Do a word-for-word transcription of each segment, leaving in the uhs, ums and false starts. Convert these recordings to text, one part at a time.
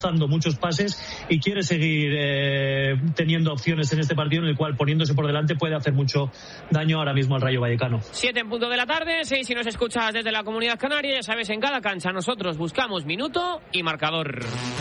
dando muchos pases y quiere seguir eh, teniendo opciones en este partido en el cual poniéndose por delante puede hacer mucho daño ahora mismo al Rayo Vallecano. Siete en punto de la tarde, seis si nos escuchas desde la Comunidad Canaria, ya sabes, en cada cancha nosotros buscamos minuto y marcador.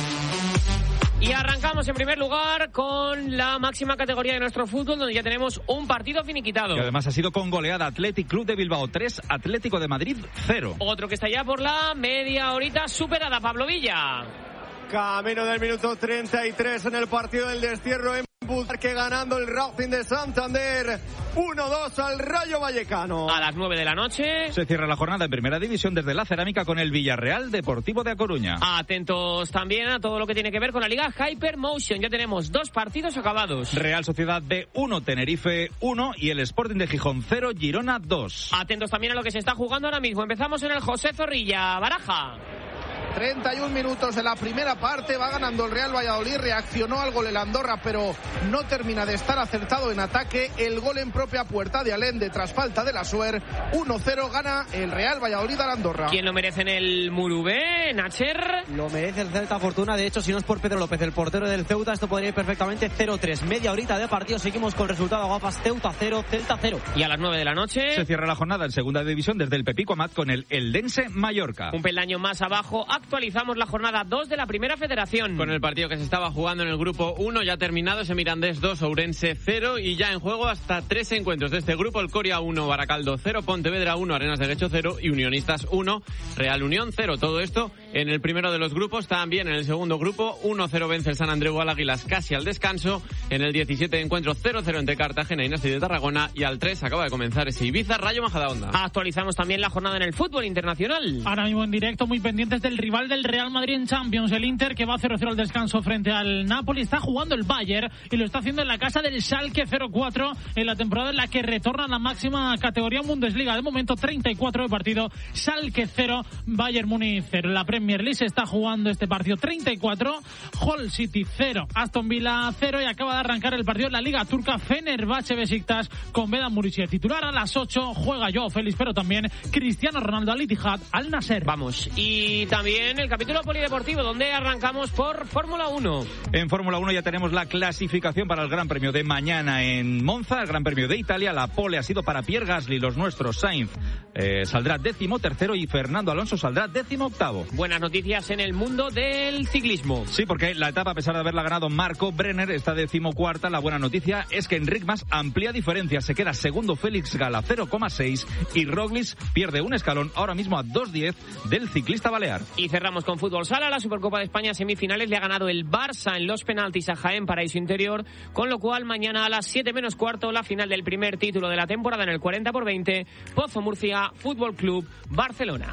Y arrancamos en primer lugar con la máxima categoría de nuestro fútbol, donde ya tenemos un partido finiquitado. Que además ha sido con goleada. Athletic Club de Bilbao tres, Atlético de Madrid cero. Otro que está ya por la media horita superada, Pablo Villa. Camino del minuto treinta y tres en el partido del destierro en Butarque, ganando el Racing de Santander uno dos al Rayo Vallecano. A las nueve de la noche se cierra la jornada en Primera División desde la Cerámica con el Villarreal Deportivo de A Coruña. Atentos también a todo lo que tiene que ver con la Liga Hypermotion. Ya tenemos dos partidos acabados. Real Sociedad B uno, Tenerife uno y el Sporting de Gijón cero, Girona dos. Atentos también a lo que se está jugando ahora mismo. Empezamos en el José Zorrilla, Baraja. treinta y un minutos de la primera parte, va ganando el Real Valladolid, reaccionó al gol el Andorra, pero no termina de estar acertado en ataque. El gol en propia puerta de Allende tras falta de la Suer, uno cero gana el Real Valladolid al Andorra. ¿Quién lo merece en el Murubé, Nacher? Lo merece el Celta Fortuna, de hecho si no es por Pedro López, el portero del Ceuta, esto podría ir perfectamente cero tres. Media horita de partido, seguimos con el resultado guapas, Ceuta cero, Celta cero. Y a las nueve de la noche se cierra la jornada en Segunda División desde el Pepico Amat con el Eldense Mallorca. Un peldaño más abajo, actualizamos la jornada dos de la Primera Federación. Con el partido que se estaba jugando en el grupo uno ya terminado, ese Mirandés dos, Ourense cero, y ya en juego hasta tres encuentros de este grupo: el Coria uno, Baracaldo cero, Pontevedra uno, Arenas de Guecho cero y Unionistas uno, Real Unión cero. Todo esto en el primero de los grupos. También en el segundo grupo, uno cero vence el San Andreu al Águilas casi al descanso. En el diecisiete encuentro cero cero entre Cartagena y Nasti de Tarragona, y al tres acaba de comenzar ese Ibiza Rayo Majadahonda. Actualizamos también la jornada en el fútbol internacional. Ahora mismo en directo, muy pendientes del rival del Real Madrid en Champions, el Inter, que va a cero cero al descanso frente al Napoli. Está jugando el Bayern y lo está haciendo en la casa del Schalke cero cuatro, en la temporada en la que retorna a la máxima categoría Bundesliga. De momento treinta y cuatro de partido, Schalke cero, Bayern Múnich cero. La Premier League se está jugando este partido treinta y cuatro, Hull City cero, Aston Villa cero, y acaba de arrancar el partido en la Liga Turca, Fenerbahce Besiktas con Vedan Murici titular. A las ocho juega Joao Félix, pero también Cristiano Ronaldo al Ittihad al Nasser. Vamos, y también el capítulo polideportivo, donde arrancamos por Fórmula uno. En Fórmula uno ya tenemos la clasificación para el Gran Premio de mañana en Monza, el Gran Premio de Italia. La pole ha sido para Pierre Gasly, los nuestros. Sainz eh, saldrá décimo tercero y Fernando Alonso saldrá décimo octavo. Buenas noticias en el mundo del ciclismo. Sí, porque la etapa, a pesar de haberla ganado Marco Brenner, está decimocuarta. La buena noticia es que Enric Mas amplía diferencia, se queda segundo Félix Gala cero coma seis y Roglic pierde un escalón ahora mismo a dos diez del ciclista balear. Y cerramos con fútbol sala. La Supercopa de España semifinales le ha ganado el Barça en los penaltis a Jaén Paraíso Interior, con lo cual mañana a las siete menos cuarto la final del primer título de la temporada en el cuarenta por veinte, Pozo Murcia Fútbol Club Barcelona.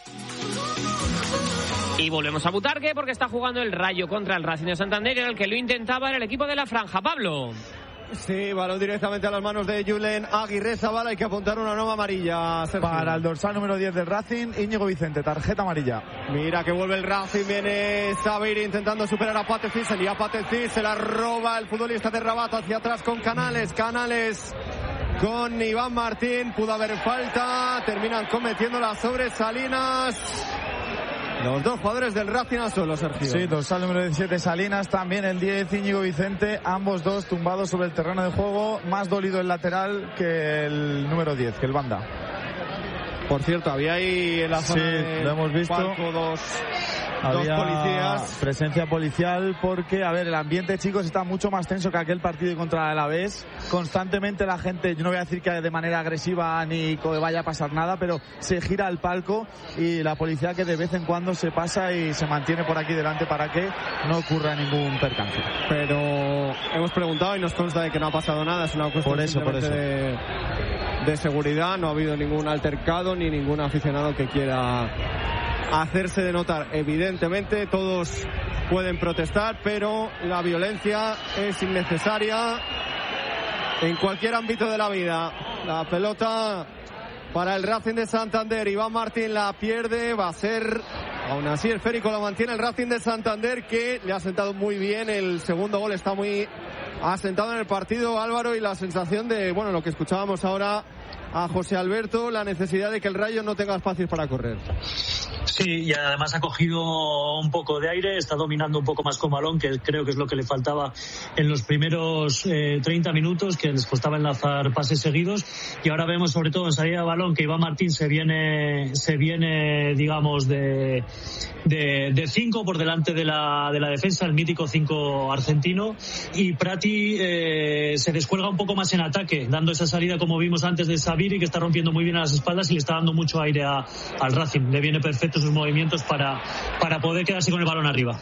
Y volvemos a Butarque porque está jugando el Rayo contra el Racing de Santander, en el que lo intentaba en el equipo de la Franja. Pablo. Sí, balón directamente a las manos de Julen Aguirre Zabala. Hay que apuntar una nueva amarilla, Sergio. Para el dorsal número diez del Racing, Íñigo Vicente, tarjeta amarilla. Mira que vuelve el Racing, viene Sabir intentando superar a Pate Cis, y a Pate Cis se la roba el futbolista de Rabat hacia atrás con Canales, Canales con Iván Martín, pudo haber falta, terminan cometiéndola sobre Salinas. Los dos jugadores del Racing a solo, Sergio. Sí, dorsal número diecisiete Salinas, también el diez Íñigo Vicente, ambos dos tumbados sobre el terreno de juego, más dolido el lateral que el número diez, que el banda. Por cierto, había ahí en la zona sí, de lo hemos visto. Palco dos, había dos policías. Presencia policial porque, a ver, el ambiente, chicos, está mucho más tenso que aquel partido contra el Alavés. Constantemente la gente, yo no voy a decir que de manera agresiva ni que vaya a pasar nada, pero se gira al palco y la policía que de vez en cuando se pasa y se mantiene por aquí delante para que no ocurra ningún percance. Pero hemos preguntado y nos consta de que no ha pasado nada, es una cuestión por eso, por eso. De, de seguridad, no ha habido ningún altercado ni ningún aficionado que quiera hacerse de notar. Evidentemente todos pueden protestar, pero la violencia es innecesaria en cualquier ámbito de la vida. La pelota para el Racing de Santander, Iván Martín la pierde, va a ser, aún así el esférico lo mantiene el Racing de Santander, que le ha sentado muy bien. El segundo gol está muy asentado en el partido, Álvaro, y la sensación de, bueno, lo que escuchábamos ahora a José Alberto, la necesidad de que el Rayo no tenga espacios para correr. Sí, y además ha cogido un poco de aire, está dominando un poco más con balón, que creo que es lo que le faltaba en los primeros eh, treinta minutos, que les costaba enlazar pases seguidos, y ahora vemos sobre todo en salida de balón que Iván Martín se viene, se viene digamos, de de, de cinco por delante de la, de la defensa, el mítico cinco argentino, y Prati eh, se descuelga un poco más en ataque, dando esa salida como vimos antes de Sabiri, que está rompiendo muy bien a las espaldas y le está dando mucho aire a, al Racing. Le viene perfecto sus movimientos para, para poder quedarse con el balón arriba.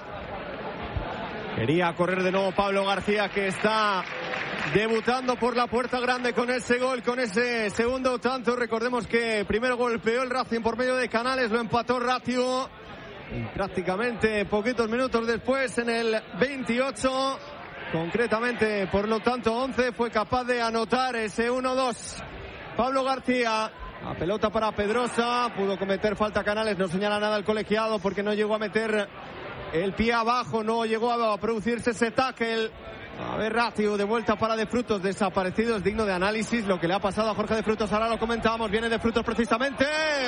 Quería correr de nuevo Pablo García, que está debutando por la puerta grande con ese gol, con ese segundo tanto. Recordemos que primero golpeó el Racing por medio de Canales, lo empató Ratio y prácticamente poquitos minutos después, en el veintiocho, concretamente por lo tanto once, fue capaz de anotar ese uno dos. Pablo García, la pelota para Pedrosa, pudo cometer falta Canales, no señala nada el colegiado porque no llegó a meter el pie abajo, no llegó a producirse ese tackle. A ver, Ratio de vuelta para De Frutos, desaparecido, es digno de análisis lo que le ha pasado a Jorge De Frutos, ahora lo comentábamos, viene De Frutos precisamente,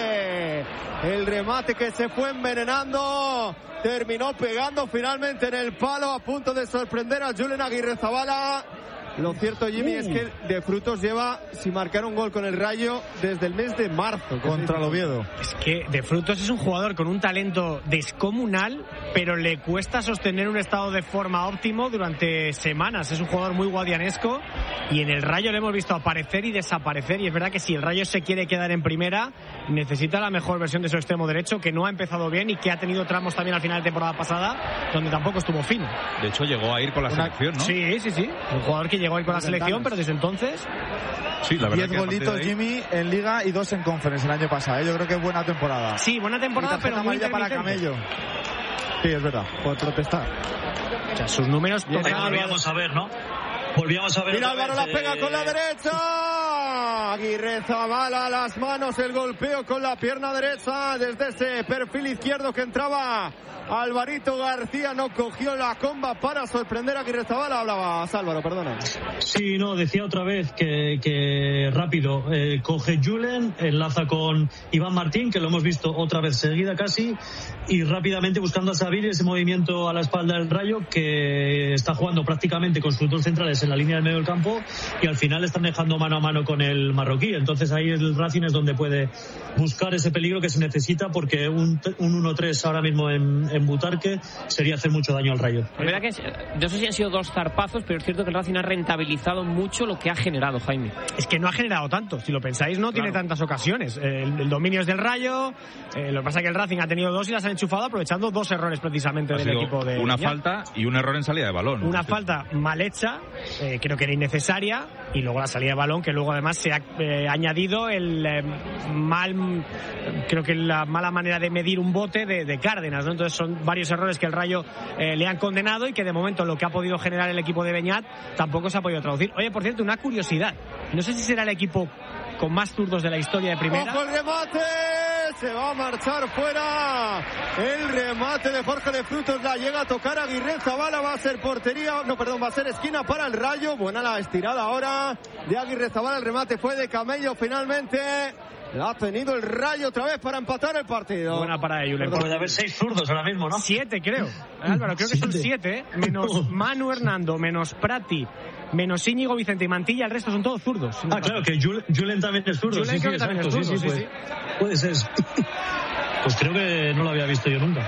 el remate que se fue envenenando, terminó pegando finalmente en el palo, a punto de sorprender a Julen Aguirrezabala. Lo cierto, Jimmy, uh. es que De Frutos lleva sin marcar un gol con el Rayo desde el mes de marzo. Contra el Oviedo. Es que De Frutos es un jugador con un talento descomunal, pero le cuesta sostener un estado de forma óptimo durante semanas. Es un jugador muy guadianesco y en el Rayo le hemos visto aparecer y desaparecer. Y es verdad que si el Rayo se quiere quedar en primera, necesita la mejor versión de su extremo derecho, que no ha empezado bien y que ha tenido tramos también al final de temporada pasada, donde tampoco estuvo fino. De hecho, llegó a ir con la Una... selección, ¿no? Sí, sí, sí. Un jugador que llegó a ir con la selección, pero desde entonces... Sí, la verdad. Diez golitos, Jimmy, en Liga y dos en Conference el año pasado. ¿eh? Yo creo que es buena temporada. Sí, buena temporada, pero muy para Camello. Sí, es verdad. Por protestar. O sea, sus números... Ahí volvíamos a ver, ¿no? Volvíamos a ver. Mira, Álvaro la pega eh... con la derecha. Aguirrezabala a las manos, el golpeo con la pierna derecha desde ese perfil izquierdo que entraba Alvarito García, no cogió la comba para sorprender a Aguirrezabala. Hablaba Álvaro, perdona. Sí, no, decía otra vez que, que rápido eh, coge Julen, enlaza con Iván Martín, que lo hemos visto otra vez seguida casi, y rápidamente buscando a Sabiri, ese movimiento a la espalda del Rayo, que está jugando prácticamente con sus dos centrales en la línea del medio del campo, y al final están dejando mano a mano con el marroquí. Entonces ahí el Racing es donde puede buscar ese peligro que se necesita, porque un, un uno tres ahora mismo en, en Butarque sería hacer mucho daño al Rayo. La verdad que es, no sé si han sido dos zarpazos, pero es cierto que el Racing ha rentabilizado mucho lo que ha generado, Jaime. Es que no ha generado tanto, si lo pensáis, no claro. Tiene tantas ocasiones. El, el dominio es del Rayo, eh, lo que pasa es que el Racing ha tenido dos y las han enchufado aprovechando dos errores precisamente ha del equipo de una Viñal. Falta y un error en salida de balón. Una sí. falta mal hecha, eh, creo que era innecesaria, y luego la salida de balón, que luego además se ha eh, añadido el eh, mal, creo que la mala manera de medir un bote de, de Cárdenas, ¿no? Entonces son varios errores que el Rayo eh, le han condenado y que de momento lo que ha podido generar el equipo de Beñat tampoco se ha podido traducir. Oye, por cierto, una curiosidad, no sé si será el equipo con más zurdos de la historia de primera. ¡Ojo el remate! Se va a marchar fuera el remate de Jorge De Frutos, la llega a tocar Aguirrezabala, va a ser portería, no, perdón, va a ser esquina para el Rayo. Buena la estirada ahora de Aguirrezabala, el remate fue de Camello finalmente. La ha tenido el Rayo otra vez para empatar el partido. Buena para ello. Puede haber seis zurdos ahora mismo, ¿no? Siete, creo. Álvaro, creo que son siete, ¿eh? Menos Manu Hernando, menos Prati, menos Íñigo Vicente y Mantilla, el resto son todos zurdos. Ah, claro, que Julen también es zurdo. Julen sí, sí, también es zurdo, sí, sí, puede, sí. Puede ser. Pues creo que no lo había visto yo nunca.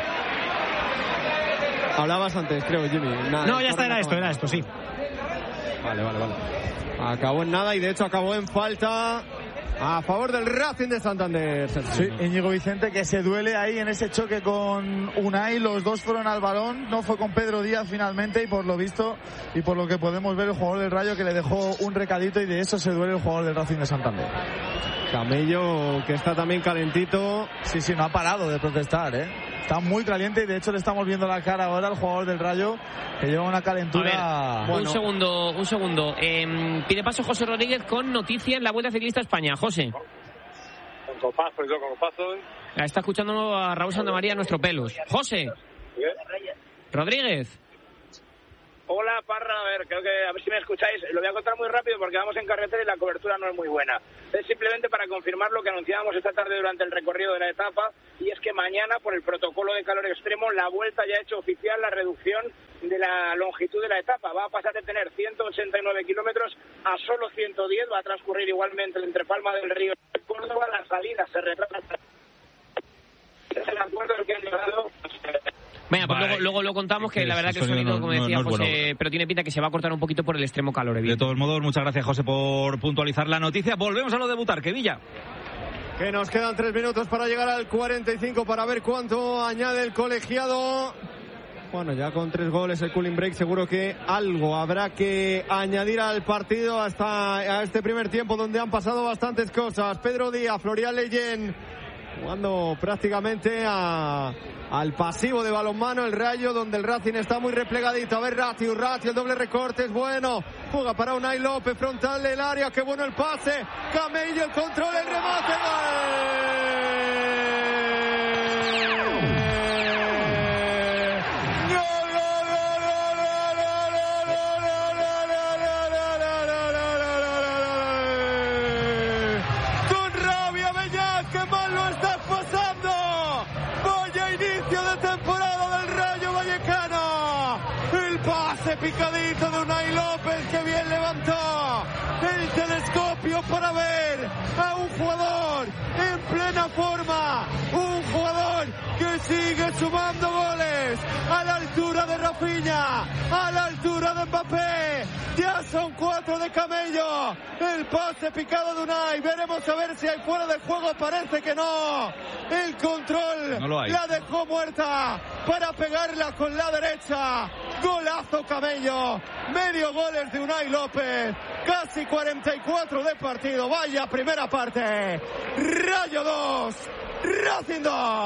Hablabas antes, creo, Jimmy. Nada, no, ya está, era esto, era esto, sí. Vale, vale, vale. Acabó en nada y de hecho acabó en falta a favor del Racing de Santander. Sí, Íñigo Vicente, que se duele ahí en ese choque con Unai. Los dos fueron al balón, no fue con Pedro Díaz finalmente, y por lo visto y por lo que podemos ver, el jugador del Rayo que le dejó un recadito, y de eso se duele el jugador del Racing de Santander. Camello, que está también calentito. Sí, sí, no ha parado de protestar, ¿eh? Está muy caliente, y de hecho le estamos viendo la cara ahora al jugador del Rayo, que lleva una calentura. Ver, bueno. Un segundo, un segundo. Eh, pide paso José Rodríguez con noticia en la Vuelta Ciclista España. José. Con copazos, yo con copazos. Está escuchando a Raúl Santamaría, nuestro pelos. José. ¿Qué? Rodríguez. Hola, Parra, a ver, creo que a ver si me escucháis. Lo voy a contar muy rápido porque vamos en carretera y la cobertura no es muy buena. Es simplemente para confirmar lo que anunciábamos esta tarde durante el recorrido de la etapa, y es que mañana, por el protocolo de calor extremo, la Vuelta ya ha hecho oficial la reducción de la longitud de la etapa. Va a pasar de tener ciento ochenta y nueve kilómetros a solo ciento diez. Va a transcurrir igualmente entre Palma del Río y Córdoba. La salida se retrasa. Es el acuerdo al que han llegado. Venga, pues luego, luego lo contamos, que la verdad que el sonido, no, como no, decía no es José, bueno. pero tiene pinta que se va a cortar un poquito por el extremo calor. De todos modos, muchas gracias, José, por puntualizar la noticia. Volvemos a lo de Butarque, Villa. Que nos quedan tres minutos para llegar al cuarenta y cinco para ver cuánto añade el colegiado. Bueno, ya con tres goles el cooling break, seguro que algo habrá que añadir al partido hasta a este primer tiempo donde han pasado bastantes cosas. Pedro Díaz, Florian Leyen jugando prácticamente a, al pasivo de balonmano, el Rayo, donde el Racing está muy replegadito. A ver, Ratiu, Ratiu, el doble recorte es bueno. Juega para Unai López, frontal del área, qué bueno el pase. Camello, el control, el remate, picadito de Unai López, que bien levantó el telescopio para ver a un jugador en plena forma, un jugador que sigue sumando goles a la altura de Rafinha, a la altura de Mbappé. Ya son cuatro de Camello, el pase picado de Unai, veremos a ver si hay fuera de juego, parece que no, el control no lo hay. La dejó muerta para pegarla con la derecha. Golazo Camello, medio goles de Unai López, casi cuarenta y cuatro de partido, vaya primera parte. Rayo dos, Racing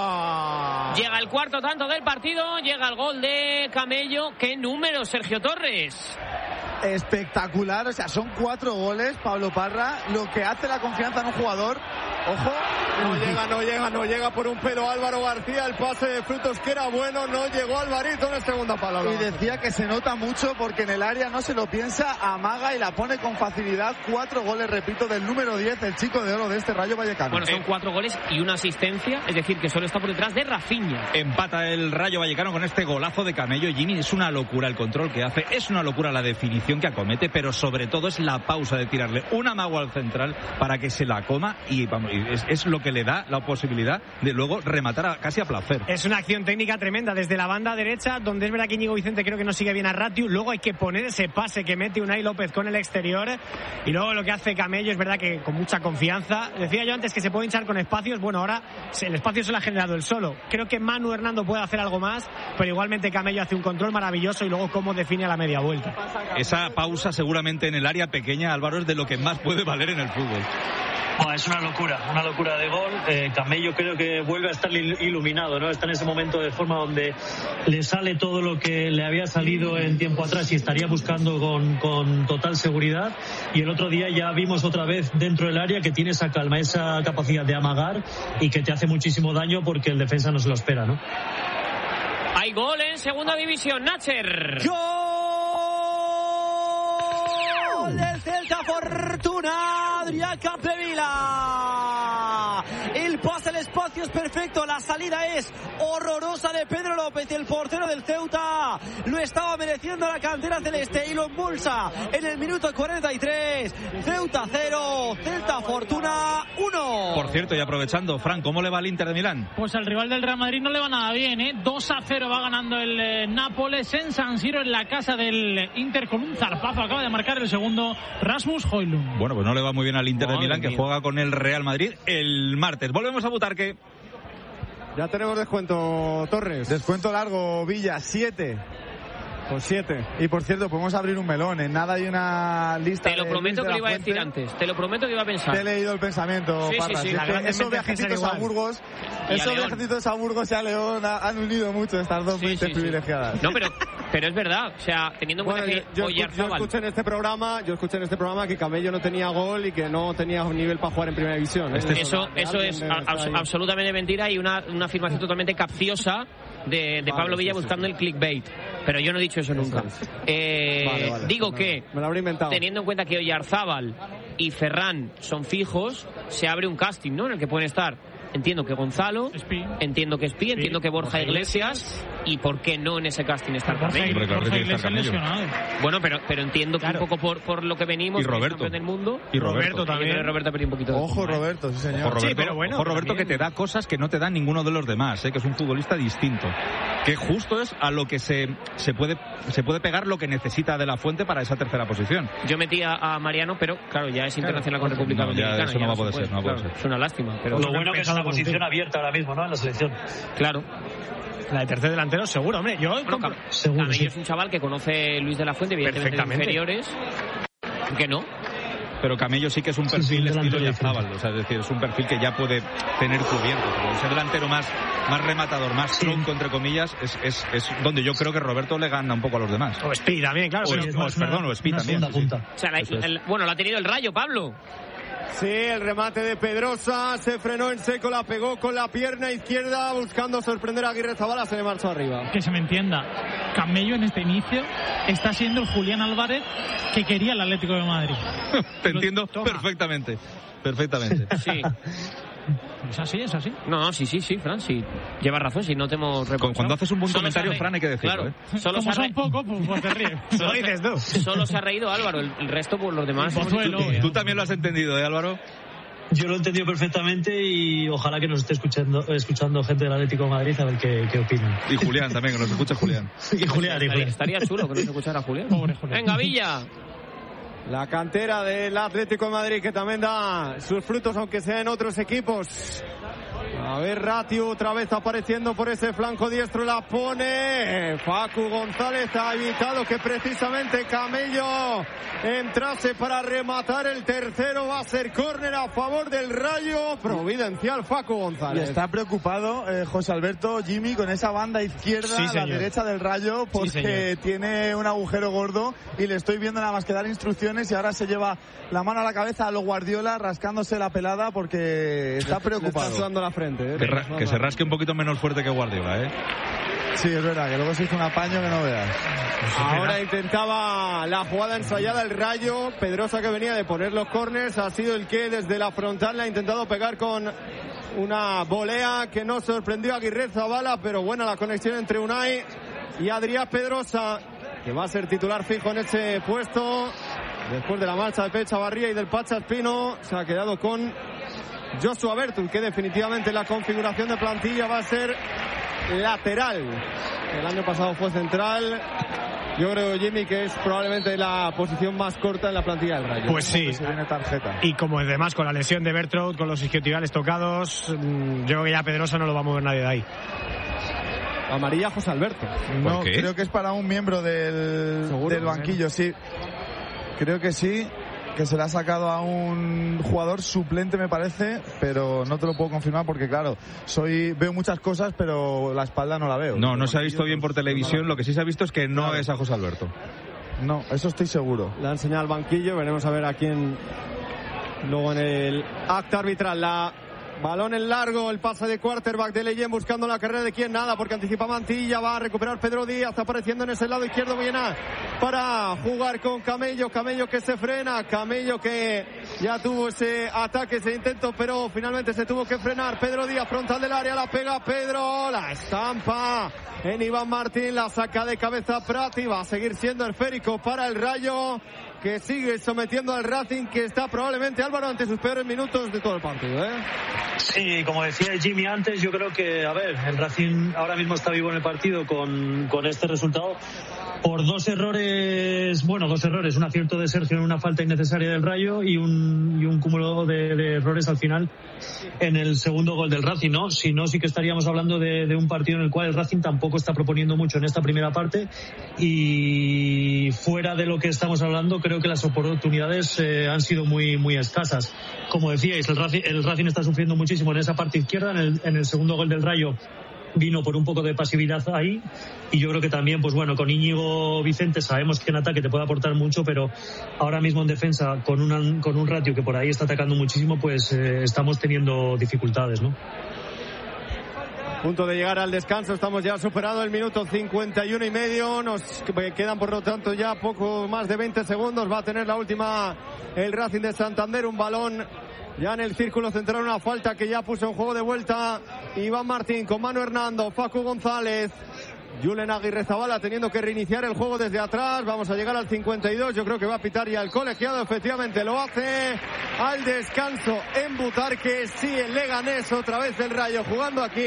dos. Llega el cuarto tanto del partido, llega el gol de Camello. ¿Qué número, Sergio Torres? Espectacular, o sea, son cuatro goles, Pablo Parra, lo que hace la confianza en un jugador. Ojo, no llega, no llega, no llega por un pelo Álvaro García, el pase de Frutos que era bueno, no llegó Alvarito en el segundo palo. Y decía que se nota mucho porque en el área no se lo piensa, amaga y la pone con facilidad. Cuatro goles, repito, del número diez, el chico de oro de este Rayo Vallecano. Bueno, son cuatro goles y una asistencia, es decir, que solo está por detrás de Rafinha. Empata el Rayo Vallecano con este golazo de Camello. Jimmy, es una locura el control que hace, es una locura la definición que acomete, pero sobre todo es la pausa de tirarle una mago al central para que se la coma y, vamos, es, es lo que le da la posibilidad de luego rematar a, casi a placer. Es una acción técnica tremenda desde la banda derecha, donde es verdad que Íñigo Vicente creo que no sigue bien a Ratiu. Luego hay que poner ese pase que mete Unai López con el exterior, y luego lo que hace Camello es verdad que con mucha confianza. Decía yo antes que se puede hinchar con espacios, bueno, ahora el espacio se lo ha generado él solo. Creo que Manu Hernando puede hacer algo más, pero igualmente Camello hace un control maravilloso y luego cómo define a la media vuelta. Esa pausa seguramente en el área pequeña, Álvaro, es de lo que más puede valer en el fútbol. Bueno, es una locura, una locura de gol. Eh, Camello creo que vuelve a estar iluminado, ¿no? Está en ese momento de forma donde le sale todo lo que le había salido en tiempo atrás y estaría buscando con, con total seguridad. Y el otro día ya vimos otra vez dentro del área que tiene esa calma, esa capacidad de amagar y que te hace muchísimo daño porque el defensa no se lo espera, ¿no? Hay gol en segunda división, Nacher. ¡Gol del Celta! Fortuna, Adrián Capdevila. El pase al espacio es perfecto, la salida es horrorosa de Pedro López, el portero del Ceuta. Lo estaba mereciendo la cantera celeste y lo embolsa en el minuto cuarenta y tres. Ceuta cero, Celta Fortuna uno. Por cierto, y aprovechando, Fran, ¿cómo le va al Inter de Milán? Pues al rival del Real Madrid no le va nada bien, ¿eh? dos a cero va ganando el eh, Nápoles en San Siro, en la casa del Inter, con un zarpazo. Acaba de marcar el segundo Rasmus Højlund. Bueno, pues no le va muy bien al Inter Madre de Milán, mía. que juega con el Real Madrid el martes. Volvemos a Butarque. Ya tenemos descuento, Torres. Descuento largo, Villa, siete. Pues siete. Y por cierto, podemos abrir un melón. En nada hay una lista. Te lo de prometo Luis que de lo la iba a decir Fuente. antes. Te lo prometo que iba a pensar. Te he leído el pensamiento, Sí, sí, Parra. sí. Si La es que gran esos mente piensa viajecitos a igual. Burgos, Y a esos León. viajecitos a Burgos y a León ha- han unido mucho estas dos Sí, mentes sí, sí. privilegiadas. No, pero, pero es verdad. O sea, teniendo en Bueno, cuenta yo, que yo, escu- yo Oyarzábal... escuché en este programa, yo escuché en este programa que Camello no tenía gol y que no tenía un nivel para jugar en primera división. ¿eh? Eso, De eso alguien es debe estar abs- ahí. absolutamente mentira y una, una afirmación totalmente capciosa, de, de vale, Pablo Villa sí, buscando sí. el clickbait. Pero yo no he dicho eso nunca. Eh, vale, vale. digo me, que, me lo habré inventado. teniendo en cuenta que Oyarzábal y Ferran son fijos, se abre un casting, ¿no? En el que pueden estar, entiendo que Gonzalo, Espi. entiendo que Espi, entiendo que Borja, Borja Iglesias, Iglesias, y por qué no en ese casting estar Borja, Camello. Borja, Borja Iglesias lesionado. Bueno, pero, pero entiendo que Claro. un poco por, por lo que venimos, Y Roberto. campeón del mundo. Y Roberto, también. Y Roberto ha perdido un poquito de Ojo, forma, ¿eh? Roberto, sí, señor. Ojo, Roberto, Sí, pero bueno, ojo, Roberto también. que te da cosas que no te da ninguno de los demás, ¿eh? Que es un futbolista distinto. Que justo es a lo que se, se, puede, se puede pegar lo que necesita De La Fuente para esa tercera posición. Yo metí a, a Mariano, pero claro, ya es internacional con República No, ya Dominicana. eso no va a se poder puede, ser, no va a claro, poder ser. Es una lástima, pero Lo bueno que es una posición abierta ahora mismo, ¿no? En la selección. claro. La de tercer delantero, seguro, hombre. Yo Bueno, compro- Cam- Seguro, Camello sí. es un chaval que conoce Luis de la Fuente, evidentemente de Perfectamente. inferiores. ¿Por qué no? Pero Camello sí que es un Sí, perfil sí, estilo delantero Oyarzábal, o sea, es decir, es un perfil que ya puede tener cubierto. Pero ese delantero más, más rematador, más tronco, entre comillas, es, es, es donde yo creo que Roberto le gana un poco a los demás. O Speed también, claro. O, pero- o- perdón, o Speed Una también. segunda sí, sí. punta. O sea, la- Eso es. el- bueno, lo ha tenido el Rayo, Pablo. Sí, el remate de Pedrosa, se frenó en seco, la pegó con la pierna izquierda, buscando sorprender a Aguirre Zabala, se le marchó arriba. Que se me entienda, Camello en este inicio está siendo el Julián Álvarez que quería el Atlético de Madrid. Te entiendo Toma. perfectamente. Perfectamente. Sí. Es así, es así. No, no, sí, sí, sí, Fran, sí. Llevas razón, si no te hemos reprochado. Cuando haces un buen Solo comentario, se ha re- Fran, hay que decirlo, Claro, ¿eh? solo Como se, ha son re- poco, pues, pues te ríes. Lo dices tú. solo se ha reído Álvaro, el, el resto, pues los demás... hemos Pozuelo. dicho que- Tú también lo has entendido, ¿eh, Álvaro? Yo lo he entendido perfectamente y ojalá que nos esté escuchando escuchando gente del Atlético de Madrid a ver qué, qué opinan. Y Julián también, que nos escucha Julián. Y Julián, y Estaría, Julián. estaría chulo que nos escuchara Julián. Pobre Julián. Venga, Villa. La cantera del Atlético de Madrid que también da sus frutos, aunque sea en otros equipos. A ver, Ratiu otra vez apareciendo por ese flanco diestro, la pone. Facu González ha evitado que precisamente Camello entrase para rematar el tercero. Va a ser córner a favor del Rayo. Providencial Facu Y González. está preocupado eh, José Alberto, Jimmy, con esa banda izquierda Sí, a la señor. derecha del Rayo, porque señor. tiene un agujero gordo y le estoy viendo nada más que dar instrucciones y ahora se lleva la mano a la cabeza a lo Guardiola rascándose la pelada porque está Le está preocupado. sudando la frente. ¿eh? Que, ra- que se rasque un poquito menos fuerte que Guardiola, ¿eh? Sí, es verdad, que luego se hizo un apaño que no veas. Ahora intentaba la jugada ensayada el Rayo. Pedrosa, que venía de poner los corners, ha sido el que desde la frontal le ha intentado pegar con una volea que no sorprendió a Aguirre Zabala, pero buena la conexión entre Unai y Adrián Pedrosa, que va a ser titular fijo en ese puesto. Después de la marcha de Pecha Barría y del Pacha Espino, se ha quedado con Joshua Bertul, que definitivamente la configuración de plantilla va a ser lateral. El año pasado fue central. Yo creo, Jimmy, que es probablemente la posición más corta en la plantilla del Rayo. Pues sí. Se viene tarjeta. Y como además con la lesión de Bertrand, con los isquiotibiales tocados, mm, yo creo que ya Pedrosa no lo va a mover nadie de ahí. Amarilla José Alberto. No, qué? creo que es para un miembro del, ¿Seguro? del banquillo, sí. Creo que sí, que se le ha sacado a un jugador suplente, me parece, pero no te lo puedo confirmar porque, claro, soy veo muchas cosas, pero la espalda no la veo. No, no se ha El visto banquillo, bien por pues, televisión. Lo que sí se ha visto es que no Claro. es a José Alberto. No, eso estoy seguro. Le ha enseñado al banquillo. Veremos a ver a quién luego en el acta arbitral. La balón en largo, el pase de quarterback de Leyen buscando la carrera de quién, nada, porque anticipa Mantilla, va a recuperar Pedro Díaz, está apareciendo en ese lado izquierdo Villena para jugar con Camello, Camello que se frena, Camello que ya tuvo ese ataque, ese intento, pero finalmente se tuvo que frenar. Pedro Díaz, frontal del área, la pega Pedro, la estampa en Iván Martín, la saca de cabeza Prati, va a seguir siendo esférico para el Rayo, que sigue sometiendo al Racing, que está probablemente, Álvaro, ante sus peores minutos de todo el partido, ¿eh? Sí, como decía Jimmy antes, yo creo que, a ver, el Racing ahora mismo está vivo en el partido con, con este resultado por dos errores, bueno, dos errores, un acierto de Sergio en una falta innecesaria del Rayo y un, y un cúmulo de, de errores al final en el segundo gol del Racing, ¿no? Si no, sí que estaríamos hablando de, de un partido en el cual el Racing tampoco está proponiendo mucho en esta primera parte y fuera de lo que estamos hablando, creo que las oportunidades eh, han sido muy, muy escasas. Como decíais, el Racing, el Racing está sufriendo muchísimo en esa parte izquierda, en el, en el segundo gol del Rayo vino por un poco de pasividad ahí y yo creo que también, pues bueno, con Íñigo Vicente sabemos que en ataque te puede aportar mucho, pero ahora mismo en defensa con, una, con un ratio que por ahí está atacando muchísimo, pues eh, estamos teniendo dificultades, ¿no? Punto de llegar al descanso, estamos ya superado el minuto cincuenta y uno y medio, nos quedan por lo tanto ya poco más de veinte segundos, va a tener la última el Racing de Santander, un balón ya en el círculo central, una falta que ya puso en juego de vuelta Iván Martín con Manu Hernando, Facu González, Julen Aguirrezabala teniendo que reiniciar el juego desde atrás. Vamos a llegar al cincuenta y dos, yo creo que va a pitar ya el colegiado, efectivamente lo hace. Al descanso en Butarque, sí, el Leganés, otra vez el Rayo jugando aquí.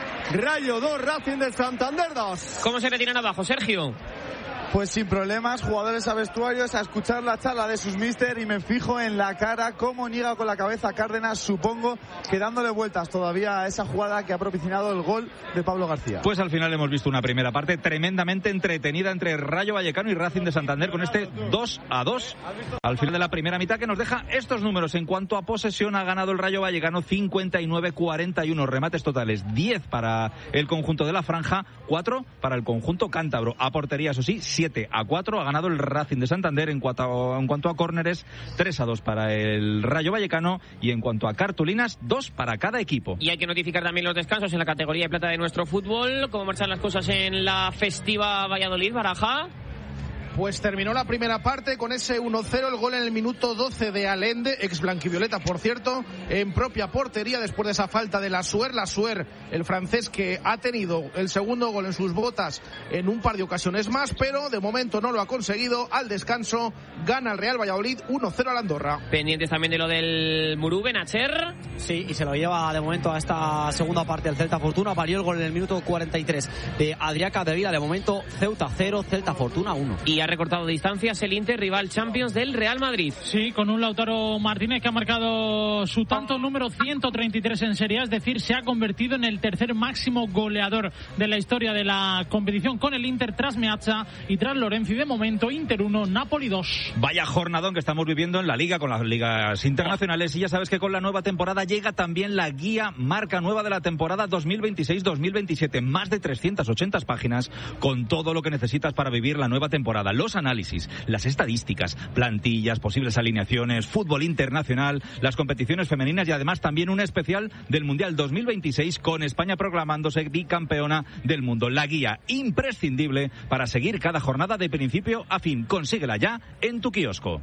Rayo dos, Racing de Santander dos. ¿Cómo se retiran abajo, Sergio? Pues sin problemas, jugadores a vestuarios, a escuchar la charla de sus míster, y me fijo en la cara, cómo niega con la cabeza Cárdenas, supongo que dándole vueltas todavía a esa jugada que ha propiciado el gol de Pablo García. Pues al final hemos visto una primera parte tremendamente entretenida entre Rayo Vallecano y Racing de Santander con este dos a dos al final de la primera mitad, que nos deja estos números. En cuanto a posesión, ha ganado el Rayo Vallecano cincuenta y nueve cuarenta y uno, remates totales diez para el conjunto de la Franja, cuatro para el conjunto cántabro. A portería, eso sí, siete a cuatro ha ganado el Racing de Santander. En cuanto a, en cuanto a córneres, tres a dos para el Rayo Vallecano, y en cuanto a cartulinas, dos para cada equipo. Y hay que notificar también los descansos en la categoría de plata de nuestro fútbol. ¿Cómo marchan las cosas en la festiva Valladolid, Baraja? Pues terminó la primera parte con ese uno cero, el gol en el minuto doce de Allende, ex blanquivioleta por cierto, en propia portería después de esa falta de Lassuer. Lassuer, el francés, que ha tenido el segundo gol en sus botas en un par de ocasiones más, pero de momento no lo ha conseguido. Al descanso gana el Real Valladolid uno cero al Andorra. Pendientes también de lo del Murú Benacher. Sí, y se lo lleva de momento a esta segunda parte del Celta Fortuna. Valió el gol en el minuto cuarenta y tres de Adrià Capdevila. De momento Ceuta cero, Celta Fortuna uno. Y ha recortado distancias el Inter, rival Champions del Real Madrid. Sí, con un Lautaro Martínez que ha marcado su tanto número ciento treinta y tres en Serie A, es decir, se ha convertido en el tercer máximo goleador de la historia de la competición con el Inter tras Meazza y tras Lorenzi. De momento, Inter uno, Napoli dos. Vaya jornadón que estamos viviendo en la Liga, con las ligas internacionales, y ya sabes que con la nueva temporada llega también la guía marca nueva de la temporada dos mil veintiséis dos mil veintisiete, más de trescientas ochenta páginas con todo lo que necesitas para vivir la nueva temporada, los análisis, las estadísticas, plantillas, posibles alineaciones, fútbol internacional, las competiciones femeninas, y además también un especial del Mundial dos mil veintiséis con España proclamándose bicampeona del mundo. La guía imprescindible para seguir cada jornada de principio a fin. Consíguela ya en tu kiosco.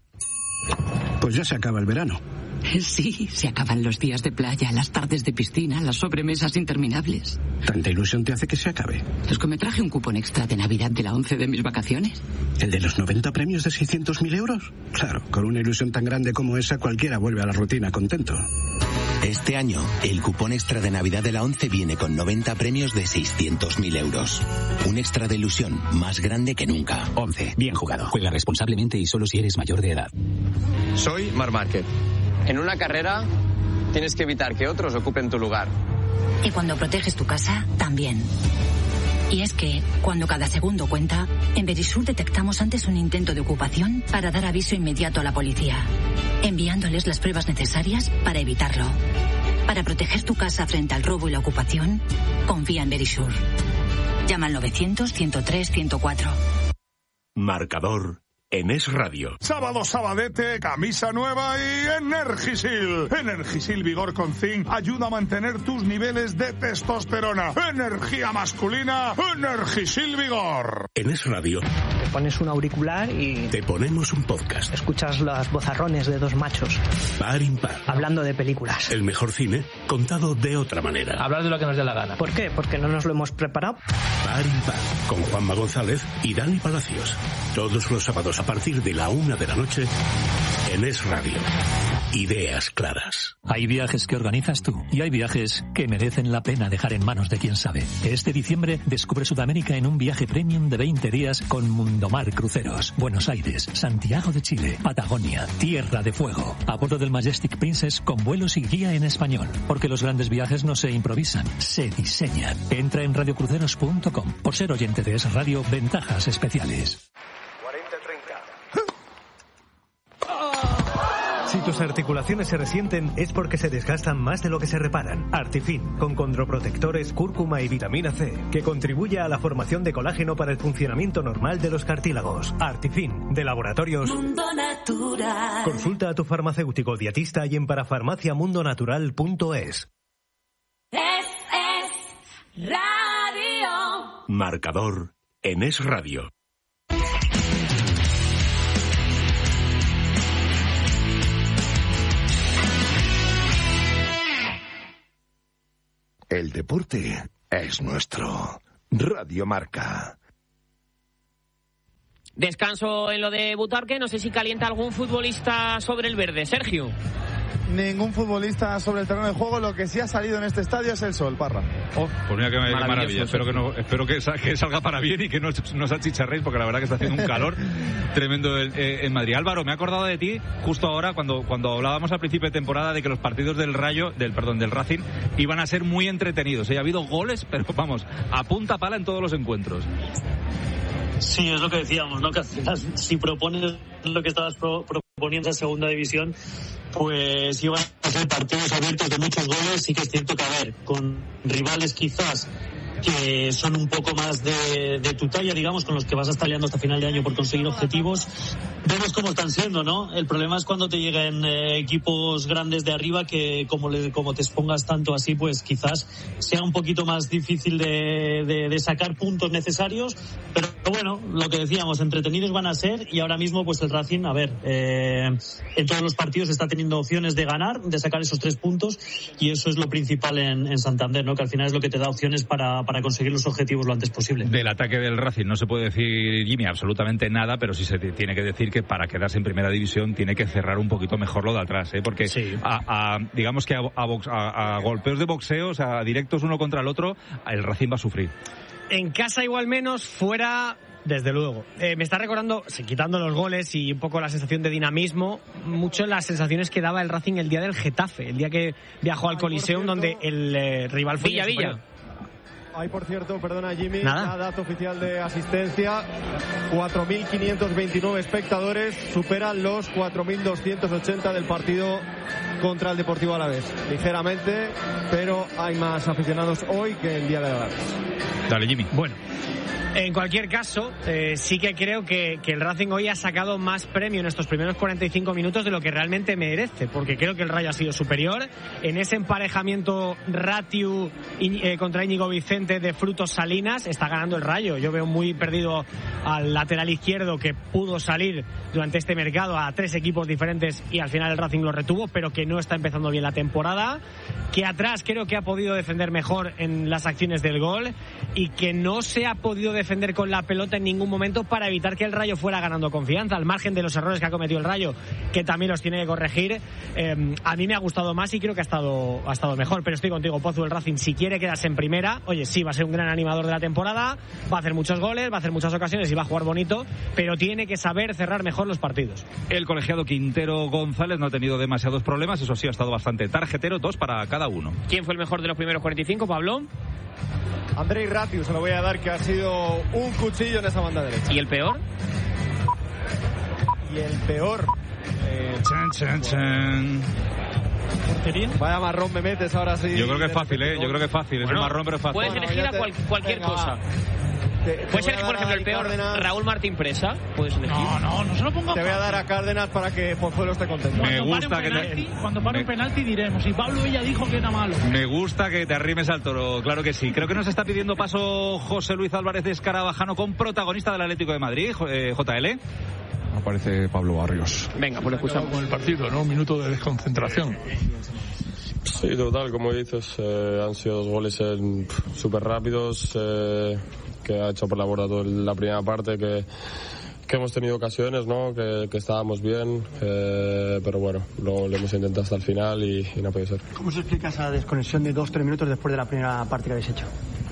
Pues ya se acaba el verano. Sí, se acaban los días de playa, las tardes de piscina, las sobremesas interminables. ¿Tanta ilusión te hace que se acabe? ¿Es que me traje un cupón extra de Navidad de la once de mis vacaciones? ¿El de los noventa premios de seiscientos mil euros? Claro, con una ilusión tan grande como esa, cualquiera vuelve a la rutina contento. Este año, el cupón extra de Navidad de la once viene con noventa premios de seiscientos mil euros. Un extra de ilusión más grande que nunca. once. Bien jugado. Juega responsablemente y solo si eres mayor de edad. Soy Marc Márquez. En una carrera tienes que evitar que otros ocupen tu lugar. Y cuando proteges tu casa, también. Y es que, cuando cada segundo cuenta, en Verisur detectamos antes un intento de ocupación para dar aviso inmediato a la policía, enviándoles las pruebas necesarias para evitarlo. Para proteger tu casa frente al robo y la ocupación, confía en Verisur. Llama al novecientos, ciento tres, ciento cuatro. Marcador en Es Radio. Sábado sabadete, camisa nueva y Energisil. Energisil Vigor con Zinc ayuda a mantener tus niveles de testosterona. Energía masculina, Energisil Vigor. En Es Radio te pones un auricular y te ponemos un podcast. Escuchas los vozarrones de dos machos par impar, hablando de películas. El mejor cine contado de otra manera. Hablar de lo que nos dé la gana. ¿Por qué? Porque no nos lo hemos preparado. Par impar, con Juanma González y Dani Palacios. Todos los sábados a partir de la una de la noche en Es Radio. Ideas claras. Hay viajes que organizas tú y hay viajes que merecen la pena dejar en manos de quien sabe. Este diciembre descubre Sudamérica en un viaje premium de veinte días con Mundomar Cruceros. Buenos Aires, Santiago de Chile, Patagonia, Tierra de Fuego. A bordo del Majestic Princess con vuelos y guía en español. Porque los grandes viajes no se improvisan, se diseñan. Entra en radio cruceros punto com. Por ser oyente de Es Radio, ventajas especiales. Si tus articulaciones se resienten es porque se desgastan más de lo que se reparan. Artifin, con condroprotectores, cúrcuma y vitamina C, que contribuye a la formación de colágeno para el funcionamiento normal de los cartílagos. Artifin, de Laboratorios Mundo Natural. Consulta a tu farmacéutico dietista y en parafarmaciamundonatural punto es. Es, es, Marcador en Es Radio. El deporte es nuestro. Radio Marca. Descanso en lo de Butarque. No sé si calienta algún futbolista sobre el verde. Sergio. Ningún futbolista sobre el terreno de juego. Lo que sí ha salido en este estadio es el sol, Parra. Oh, pues mira qué maravilla. Espero que, no, espero que, que salga para bien y que no nos achicharréis, porque la verdad que está haciendo un calor tremendo en, en Madrid. Álvaro, me he acordado de ti justo ahora cuando, cuando hablábamos al principio de temporada de que los partidos del Rayo, del perdón, del Racing iban a ser muy entretenidos. ¿eh? Ha habido goles, pero vamos, a punta pala en todos los encuentros. Sí, es lo que decíamos, ¿no? Que al final, si propones lo que estabas pro, proponiendo en segunda división, pues iban a ser partidos abiertos de muchos goles. Sí que es cierto que, a ver, con rivales quizás que son un poco más de, de tu talla, digamos, con los que vas a estar liando hasta final de año por conseguir objetivos, vemos cómo están siendo, ¿no? El problema es cuando te lleguen eh, equipos grandes de arriba que como, le, como te expongas tanto así, pues quizás sea un poquito más difícil de, de, de sacar puntos necesarios, pero bueno, lo que decíamos, entretenidos van a ser, y ahora mismo pues el Racing, a ver, eh, en todos los partidos está teniendo opciones de ganar, de sacar esos tres puntos, y eso es lo principal en, en Santander, ¿no? Que al final es lo que te da opciones para para conseguir los objetivos lo antes posible. Del ataque del Racing no se puede decir, Jimmy, absolutamente nada, pero sí se tiene que decir que para quedarse en primera división tiene que cerrar un poquito mejor lo de atrás, ¿eh? Porque sí. a, a, digamos que a, a, box, a, a golpeos de boxeo, o sea, directos uno contra el otro, el Racing va a sufrir. En casa igual menos, fuera... Desde luego. Eh, me está recordando, sí, quitando los goles y un poco la sensación de dinamismo, mucho las sensaciones que daba el Racing el día del Getafe, el día que viajó al Coliseum, donde el eh, rival fue Villa Villa. Hay, por cierto, perdona Jimmy, ¿Nada? la dato oficial de asistencia, cuatro mil quinientos veintinueve espectadores, superan los cuatro mil doscientos ochenta del partido contra el Deportivo Alavés. Ligeramente, pero hay más aficionados hoy que el día de Alavés. Dale, Jimmy. Bueno. En cualquier caso, eh, sí que creo que, que el Racing hoy ha sacado más premio en estos primeros cuarenta y cinco minutos de lo que realmente merece, porque creo que el Rayo ha sido superior. En ese emparejamiento Ratiu eh, contra Íñigo Vicente de Frutos Salinas, está ganando el Rayo. Yo veo muy perdido al lateral izquierdo, que pudo salir durante este mercado a tres equipos diferentes y al final el Racing lo retuvo, pero que no está empezando bien la temporada. Que atrás creo que ha podido defender mejor en las acciones del gol y que no se ha podido defender defender con la pelota en ningún momento para evitar que el Rayo fuera ganando confianza, al margen de los errores que ha cometido el Rayo, que también los tiene que corregir. Eh, a mí me ha gustado más y creo que ha estado, ha estado mejor, pero estoy contigo, Pozu. El Racing, si quiere quedarse en primera, oye, sí, va a ser un gran animador de la temporada, va a hacer muchos goles, va a hacer muchas ocasiones y va a jugar bonito, pero tiene que saber cerrar mejor los partidos. El colegiado Quintero González no ha tenido demasiados problemas, eso sí, ha estado bastante tarjetero, dos para cada uno. ¿Quién fue el mejor de los primeros cuarenta y cinco, Pablo? Andrei Ratiu, se lo voy a dar, que ha sido un cuchillo en esa banda derecha. ¿Y el peor? Y el peor... Eh, chan, chan, chan. ¿Portería? Vaya marrón me metes ahora sí. Yo creo que es fácil, ¿eh? Yo creo que es fácil. Bueno, es un marrón, pero es fácil. Puedes elegir bueno, a cual, cualquier Venga, cosa. Te, te Puedes elegir, por ejemplo, el peor, Cárdenas. Raúl Martín Presa. Puedes elegir. No, no, no se lo pongo. Te voy a dar a Cárdenas para que Pozuelo esté contento. Me cuando gusta que penalti, te... Cuando pare me... un penalti diremos. Y Pablo ella dijo que era malo. Me gusta que te arrimes al toro, claro que sí. Creo que nos está pidiendo paso José Luis Álvarez Escarabajano con protagonista del Atlético de Madrid, eh, J L. Aparece Pablo Barrios. Venga, pues lo escuchamos. Con el partido, ¿no? Un minuto de desconcentración. Sí, total, como dices, eh, han sido dos goles súper rápidos, eh, que ha hecho por la borda toda la primera parte, que, que hemos tenido ocasiones, ¿no? Que, que estábamos bien, eh, pero bueno, lo, lo hemos intentado hasta el final y, y no ha podido ser. ¿Cómo se explica esa desconexión de dos, tres minutos después de la primera parte que habéis hecho?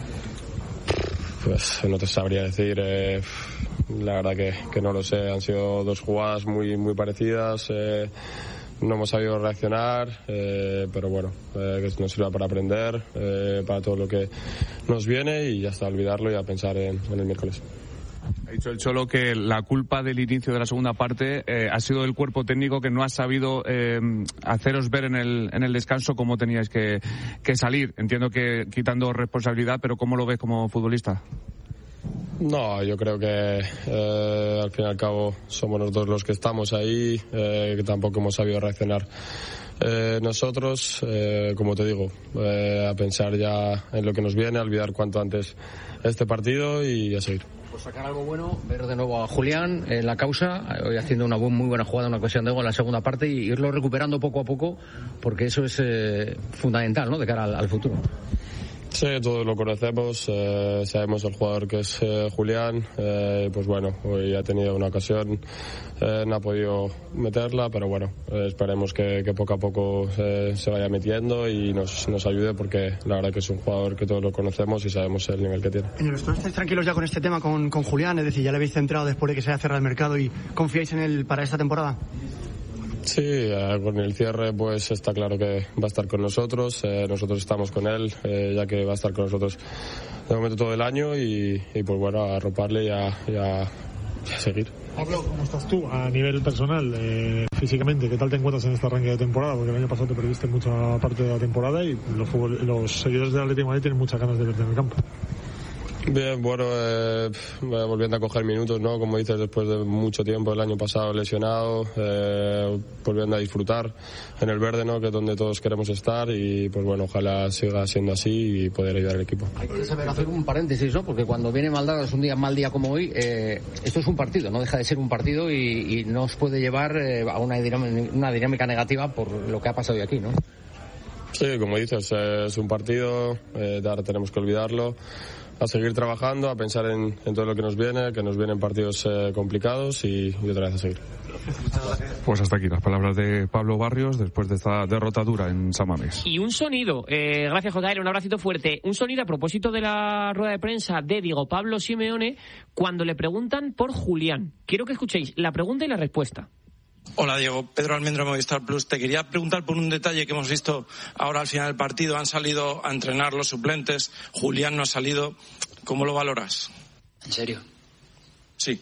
Pues no te sabría decir, eh, la verdad que, que no lo sé, han sido dos jugadas muy, muy parecidas, eh, no hemos sabido reaccionar, eh, pero bueno, eh, que nos sirva para aprender, eh, para todo lo que nos viene y ya está, olvidarlo y a pensar en, en el miércoles. Ha dicho el Cholo que la culpa del inicio de la segunda parte eh, ha sido el cuerpo técnico, que no ha sabido eh, haceros ver en el, en el descanso cómo teníais que, que salir. Entiendo que quitando responsabilidad, pero ¿cómo lo ves como futbolista? No, yo creo que eh, al fin y al cabo somos nosotros los que estamos ahí, eh, que tampoco hemos sabido reaccionar eh, nosotros, eh, como te digo, eh, a pensar ya en lo que nos viene, a olvidar cuanto antes este partido y a seguir. Pues sacar algo bueno, ver de nuevo a Julián en la causa, hoy haciendo una muy buena jugada, una ocasión de gol en la segunda parte y irlo recuperando poco a poco, porque eso es eh, fundamental, ¿no?, de cara al, al futuro. Sí, todos lo conocemos, eh, sabemos el jugador que es eh, Julián, eh, pues bueno, hoy ha tenido una ocasión, eh, no ha podido meterla, pero bueno, eh, esperemos que, que poco a poco eh, se vaya metiendo y nos, nos ayude, porque la verdad que es un jugador que todos lo conocemos y sabemos el nivel que tiene. En el vestuario estáis tranquilos ya con este tema, con, con Julián, es decir, ya le habéis centrado después de que se haya cerrado el mercado y confiáis en él para esta temporada. Sí, eh, con el cierre pues está claro que va a estar con nosotros, eh, nosotros estamos con él, eh, ya que va a estar con nosotros de momento todo el año y, y pues bueno, a arroparle y a, y a, y a seguir. Pablo, ¿cómo estás tú a nivel personal, eh, físicamente? ¿Qué tal te encuentras en este arranque de temporada? Porque el año pasado te perdiste mucha parte de la temporada y los, fútbol, los seguidores del Atlético de Madrid tienen muchas ganas de verte en el campo. Bien, bueno, eh, volviendo a coger minutos, ¿no? Como dices, después de mucho tiempo, el año pasado lesionado, eh, volviendo a disfrutar en el verde, ¿no?, que es donde todos queremos estar y, pues bueno, ojalá siga siendo así y poder ayudar al equipo. Hay que saber hacer un paréntesis, ¿no?, porque cuando viene Maldada, es un día mal día como hoy, eh, esto es un partido, no deja de ser un partido y, y no os puede llevar eh, a una dinámica, una dinámica negativa por lo que ha pasado hoy aquí, ¿no? Sí, como dices, eh, es un partido, eh, ahora tenemos que olvidarlo, a seguir trabajando, a pensar en, en todo lo que nos viene, que nos vienen partidos eh, complicados y, y otra vez a seguir. Pues hasta aquí las palabras de Pablo Barrios después de esta derrota dura en San Mamés. Y un sonido, eh, gracias J L, un abracito fuerte, un sonido a propósito de la rueda de prensa de Diego Pablo Simeone cuando le preguntan por Julián. Quiero que escuchéis la pregunta y la respuesta. Hola Diego, Pedro Almendra, Movistar Plus. Te quería preguntar por un detalle que hemos visto ahora al final del partido. Han salido a entrenar los suplentes, Julián no ha salido. ¿Cómo lo valoras? ¿En serio? Sí.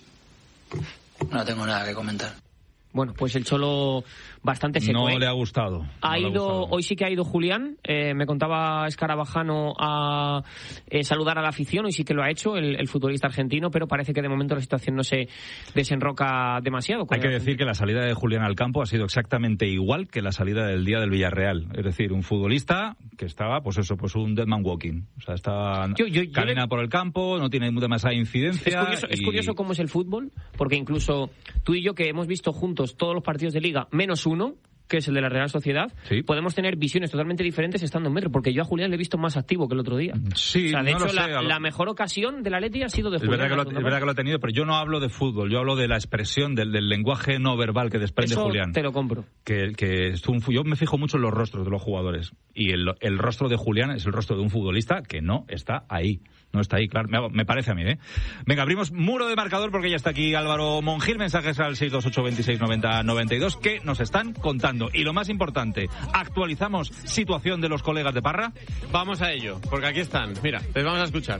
No tengo nada que comentar. Bueno, pues el Cholo bastante seco. No ¿eh? le ha gustado. Ha no ido, le ha gustado. Hoy sí que ha ido Julián, eh, me contaba Escarabajano a eh, saludar a la afición, hoy sí que lo ha hecho el, el futbolista argentino, pero parece que de momento la situación no se desenroca demasiado. Hay que decir que la salida de Julián al campo ha sido exactamente igual que la salida del día del Villarreal, es decir, un futbolista que estaba, pues eso, pues un dead man walking, o sea, está yo, yo, yo camina le... por el campo, no tiene demasiada incidencia. Es curioso, y... es curioso cómo es el fútbol, porque incluso tú y yo que hemos visto juntos todos los partidos de Liga, menos uno, que es el de la Real Sociedad, sí, podemos tener visiones totalmente diferentes estando en metro, porque yo a Julián le he visto más activo que el otro día. Sí, o sea, de no hecho, lo sé, la, lo... la mejor ocasión del Atleti ha sido de Julián. Es verdad, que lo, es verdad que lo ha tenido, pero yo no hablo de fútbol, yo hablo de la expresión, del, del lenguaje no verbal que desprende Eso Julián. Te lo compro. Que, que es un, yo me fijo mucho en los rostros de los jugadores, y el, el rostro de Julián es el rostro de un futbolista que no está ahí. No está ahí, claro. Me, me parece a mí, ¿eh? Venga, abrimos muro de marcador porque ya está aquí Álvaro Mongil. Mensajes al seis dos ocho, veintiséis, noventa, noventa y dos que nos están contando. Y lo más importante, ¿actualizamos situación de los colegas de Parra? Vamos a ello, porque aquí están. Mira, les vamos a escuchar.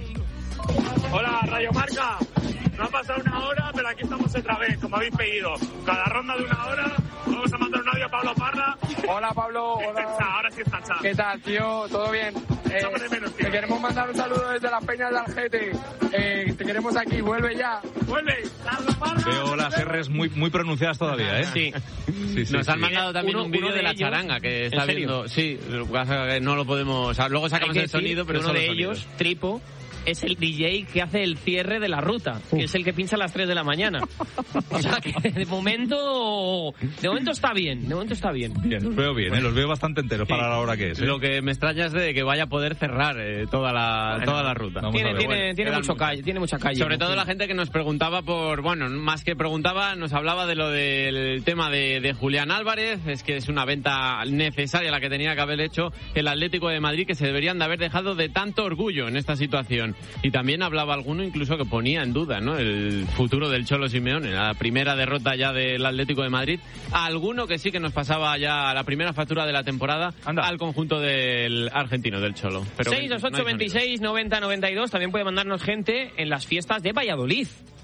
Hola, Radio Marca. No ha pasado una hora, pero aquí estamos otra vez, como habéis pedido. Cada ronda de una hora, vamos a mandar un audio a Pablo Parra. Hola, Pablo. Hola. Ahora sí está chat. ¿Qué tal, tío? ¿Todo bien? Eh, menos, te queremos mandar un saludo desde las Peñas de Algete. Eh, te queremos aquí. Vuelve ya. Vuelve. Veo las R's muy, muy pronunciadas todavía, ¿eh? Sí. sí, sí Nos sí. han mandado también uno, un vídeo de, de la ellos, charanga que está viendo. Sí, lo que pasa es que no lo podemos... O sea, luego sacamos el sonido, pero uno de sonidos. ellos, Tripo, es el D J que hace el cierre de la ruta, Uf. que es el que pincha a las tres de la mañana. O sea que de momento de momento está bien, de momento está bien. Bien, los veo bien, ¿eh? Los veo bastante enteros sí. para la hora que es. ¿eh? Lo que me extraña es de que vaya a poder cerrar eh, toda la bueno, toda la ruta. Tiene, tiene, bueno, tiene, mucho calle, tiene mucha calle. Sobre todo la gente que nos preguntaba por, bueno, más que preguntaba, nos hablaba de lo del tema de, de Julián Álvarez, es que es una venta necesaria la que tenía que haber hecho el Atlético de Madrid, que se deberían de haber dejado de tanto orgullo en esta situación. Y también hablaba alguno incluso que ponía en duda, ¿no?, el futuro del Cholo Simeone, la primera derrota ya del Atlético de Madrid. A alguno que sí que nos pasaba ya la primera factura de la temporada Anda. al conjunto del argentino, del Cholo. Pero seis dos ocho, veintiséis, noventa, noventa y dos. También puede mandarnos gente en las fiestas de Valladolid.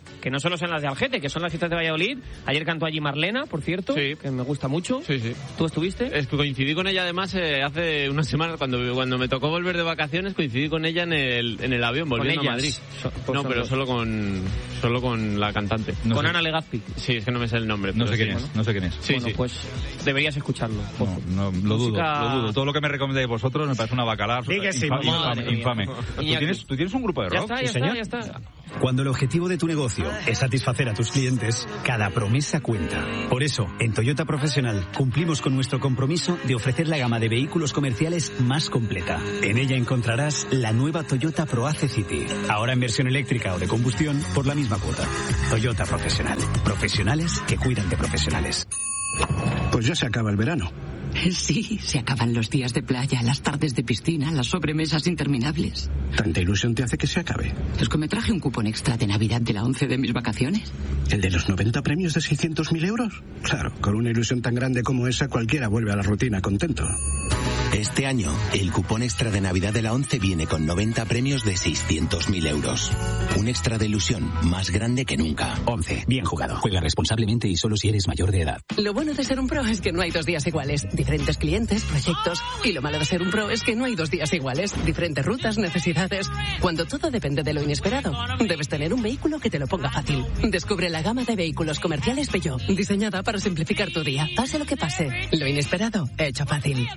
que no solo son las de Algete, que son las fiestas de Valladolid. Ayer cantó allí Marlena, por cierto, sí. que me gusta mucho. Sí, sí. ¿Tú estuviste? Es que coincidí con ella además eh, hace unas semanas, cuando, cuando me tocó volver de vacaciones, coincidí con ella en el, en el avión, volviendo a Madrid. So, no, pero solo con, solo con la cantante. No con sé. Ana Legazpi. Sí, es que no me sé el nombre. No sé quién sí, es, bueno. no sé quién es. Sí, bueno, sí. pues deberías escucharlo. No, no, lo dudo, Música... lo dudo. Todo lo que me recomendéis vosotros me parece una bacalada. Sí que sí, infame, infame, infame. ¿Tú, tienes, ¿Tú tienes un grupo de rock? Ya está, ya ¿Sí, está, ya está. Cuando el objetivo de tu negocio es satisfacer a tus clientes, cada promesa cuenta. Por eso, en Toyota Profesional cumplimos con nuestro compromiso de ofrecer la gama de vehículos comerciales más completa. En ella encontrarás la nueva Toyota ProAce City, ahora en versión eléctrica o de combustión por la misma cuota. Toyota Profesional. Profesionales que cuidan de profesionales. Pues ya se acaba el verano. Sí, se acaban los días de playa, las tardes de piscina, las sobremesas interminables. ¿Tanta ilusión te hace que se acabe? Es que me traje un cupón extra de Navidad de la once de mis vacaciones. ¿El de los noventa premios de seiscientos mil euros? Claro, con una ilusión tan grande como esa, cualquiera vuelve a la rutina contento. Este año, el cupón extra de Navidad de la once viene con noventa premios de seiscientos mil euros. Un extra de ilusión más grande que nunca. once. Bien jugado. Juega responsablemente y solo si eres mayor de edad. Lo bueno de ser un pro es que no hay dos días iguales. Diferentes clientes, proyectos. Y lo malo de ser un pro es que no hay dos días iguales. Diferentes rutas, necesidades. Cuando todo depende de lo inesperado, debes tener un vehículo que te lo ponga fácil. Descubre la gama de vehículos comerciales Peugeot, diseñada para simplificar tu día. Pase lo que pase, lo inesperado, hecho fácil.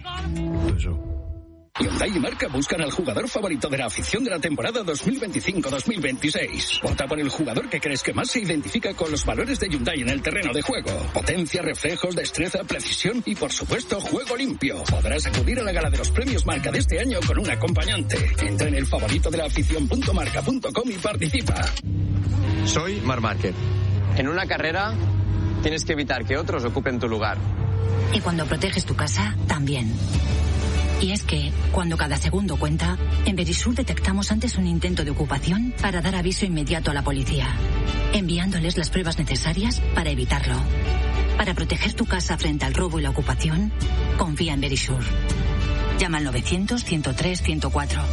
Hyundai y Marca buscan al jugador favorito de la afición de la temporada dos mil veinticinco dos mil veintiséis. Vota por el jugador que crees que más se identifica con los valores de Hyundai en el terreno de juego. Potencia, reflejos, destreza, precisión y, por supuesto, juego limpio. Podrás acudir a la gala de los premios Marca de este año con un acompañante. Entra en el favorito de la afición punto marca punto com y participa. Soy Marc Márquez. En una carrera tienes que evitar que otros ocupen tu lugar. Y cuando proteges tu casa, también. Y es que, cuando cada segundo cuenta, en Verisur detectamos antes un intento de ocupación para dar aviso inmediato a la policía, enviándoles las pruebas necesarias para evitarlo. Para proteger tu casa frente al robo y la ocupación, confía en Verisur. Llama al novecientos, ciento tres, ciento cuatro.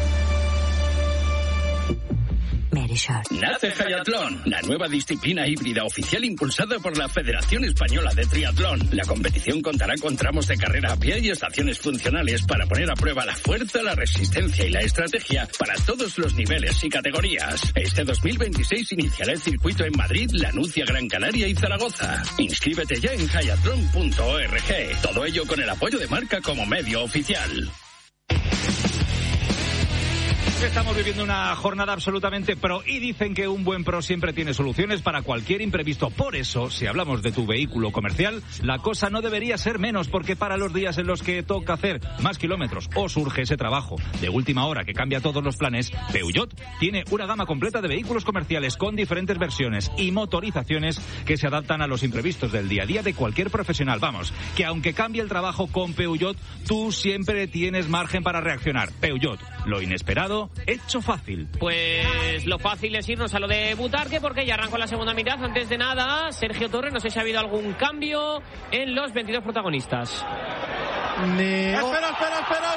Nace Hayatlón, la nueva disciplina híbrida oficial impulsada por la Federación Española de Triatlón. La competición contará con tramos de carrera a pie y estaciones funcionales para poner a prueba la fuerza, la resistencia y la estrategia para todos los niveles y categorías. Este dos mil veintiséis iniciará el circuito en Madrid, Lanucia, Gran Canaria y Zaragoza. Inscríbete ya en hayatlón punto org. Todo ello con el apoyo de Marca como medio oficial. Estamos viviendo una jornada absolutamente pro y dicen que un buen pro siempre tiene soluciones para cualquier imprevisto. Por eso, si hablamos de tu vehículo comercial, la cosa no debería ser menos, porque para los días en los que toca hacer más kilómetros o surge ese trabajo de última hora que cambia todos los planes, Peugeot tiene una gama completa de vehículos comerciales con diferentes versiones y motorizaciones que se adaptan a los imprevistos del día a día de cualquier profesional. Vamos, que aunque cambie el trabajo con Peugeot, tú siempre tienes margen para reaccionar. Peugeot, lo inesperado hecho fácil. Pues lo fácil es irnos a lo de Butarque, porque ya arrancó la segunda mitad. Antes de nada, Sergio Torres, no sé si ha habido algún cambio en los veintidós protagonistas. Ni... Espera, espera, espera.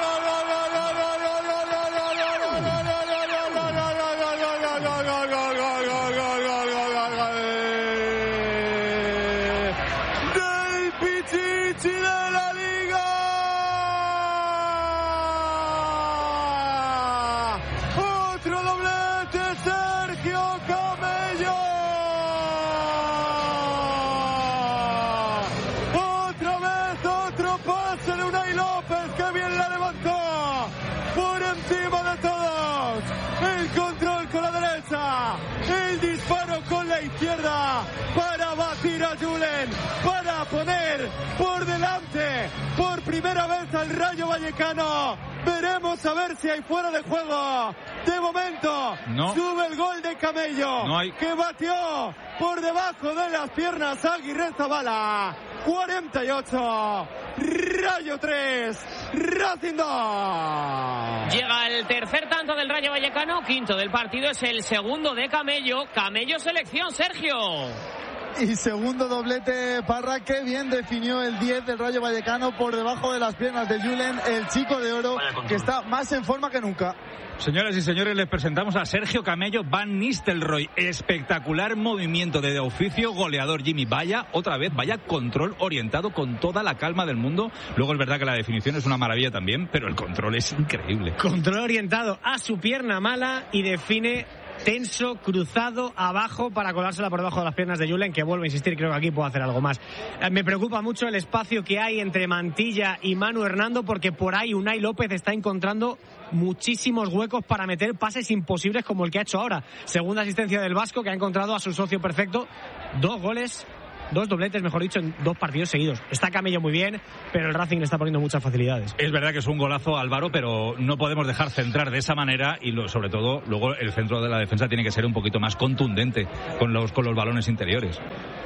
Del Pichichi de la Liga. Otro doblete, Sergio Camello. Otra vez, otro pase de Unai López, que bien la levantó. Por encima de todos. El control con la derecha. El disparo con la izquierda. Para batir a Julen. Para poner por delante. Por primera vez al Rayo Vallecano. Veremos a ver si hay fuera de juego. De momento, no. Sube el gol de Camello, no hay. Que batió por debajo de las piernas a Aguirre Zabala. cuarenta y ocho, Rayo tres, Racing dos. Llega el tercer tanto del Rayo Vallecano, quinto del partido, es el segundo de Camello. Camello selección, Sergio. y segundo doblete Parra. Que bien definió el diez del Rayo Vallecano por debajo de las piernas de Julen, el chico de oro, que está más en forma que nunca. Señoras y señores, les presentamos a Sergio Camello Van Nistelrooy. Espectacular movimiento de oficio, goleador Jimmy. Vaya, otra vez, vaya control orientado con toda la calma del mundo. Luego es verdad que la definición es una maravilla también, pero el control es increíble. Control orientado a su pierna mala y define tenso, cruzado, abajo para colársela por debajo de las piernas de Julen, que vuelvo a insistir, creo que aquí puedo hacer algo más. Eh, me preocupa mucho el espacio que hay entre Mantilla y Manu Hernando, porque por ahí Unai López está encontrando muchísimos huecos para meter pases imposibles como el que ha hecho ahora. Segunda asistencia del Vasco, que ha encontrado a su socio perfecto. Dos goles, dos dobletes, mejor dicho, en dos partidos seguidos. Está Camello muy bien, pero el Racing le está poniendo muchas facilidades. Es verdad que es un golazo, Álvaro, pero no podemos dejar centrar de esa manera y lo, sobre todo luego el centro de la defensa tiene que ser un poquito más contundente con los, con los balones interiores.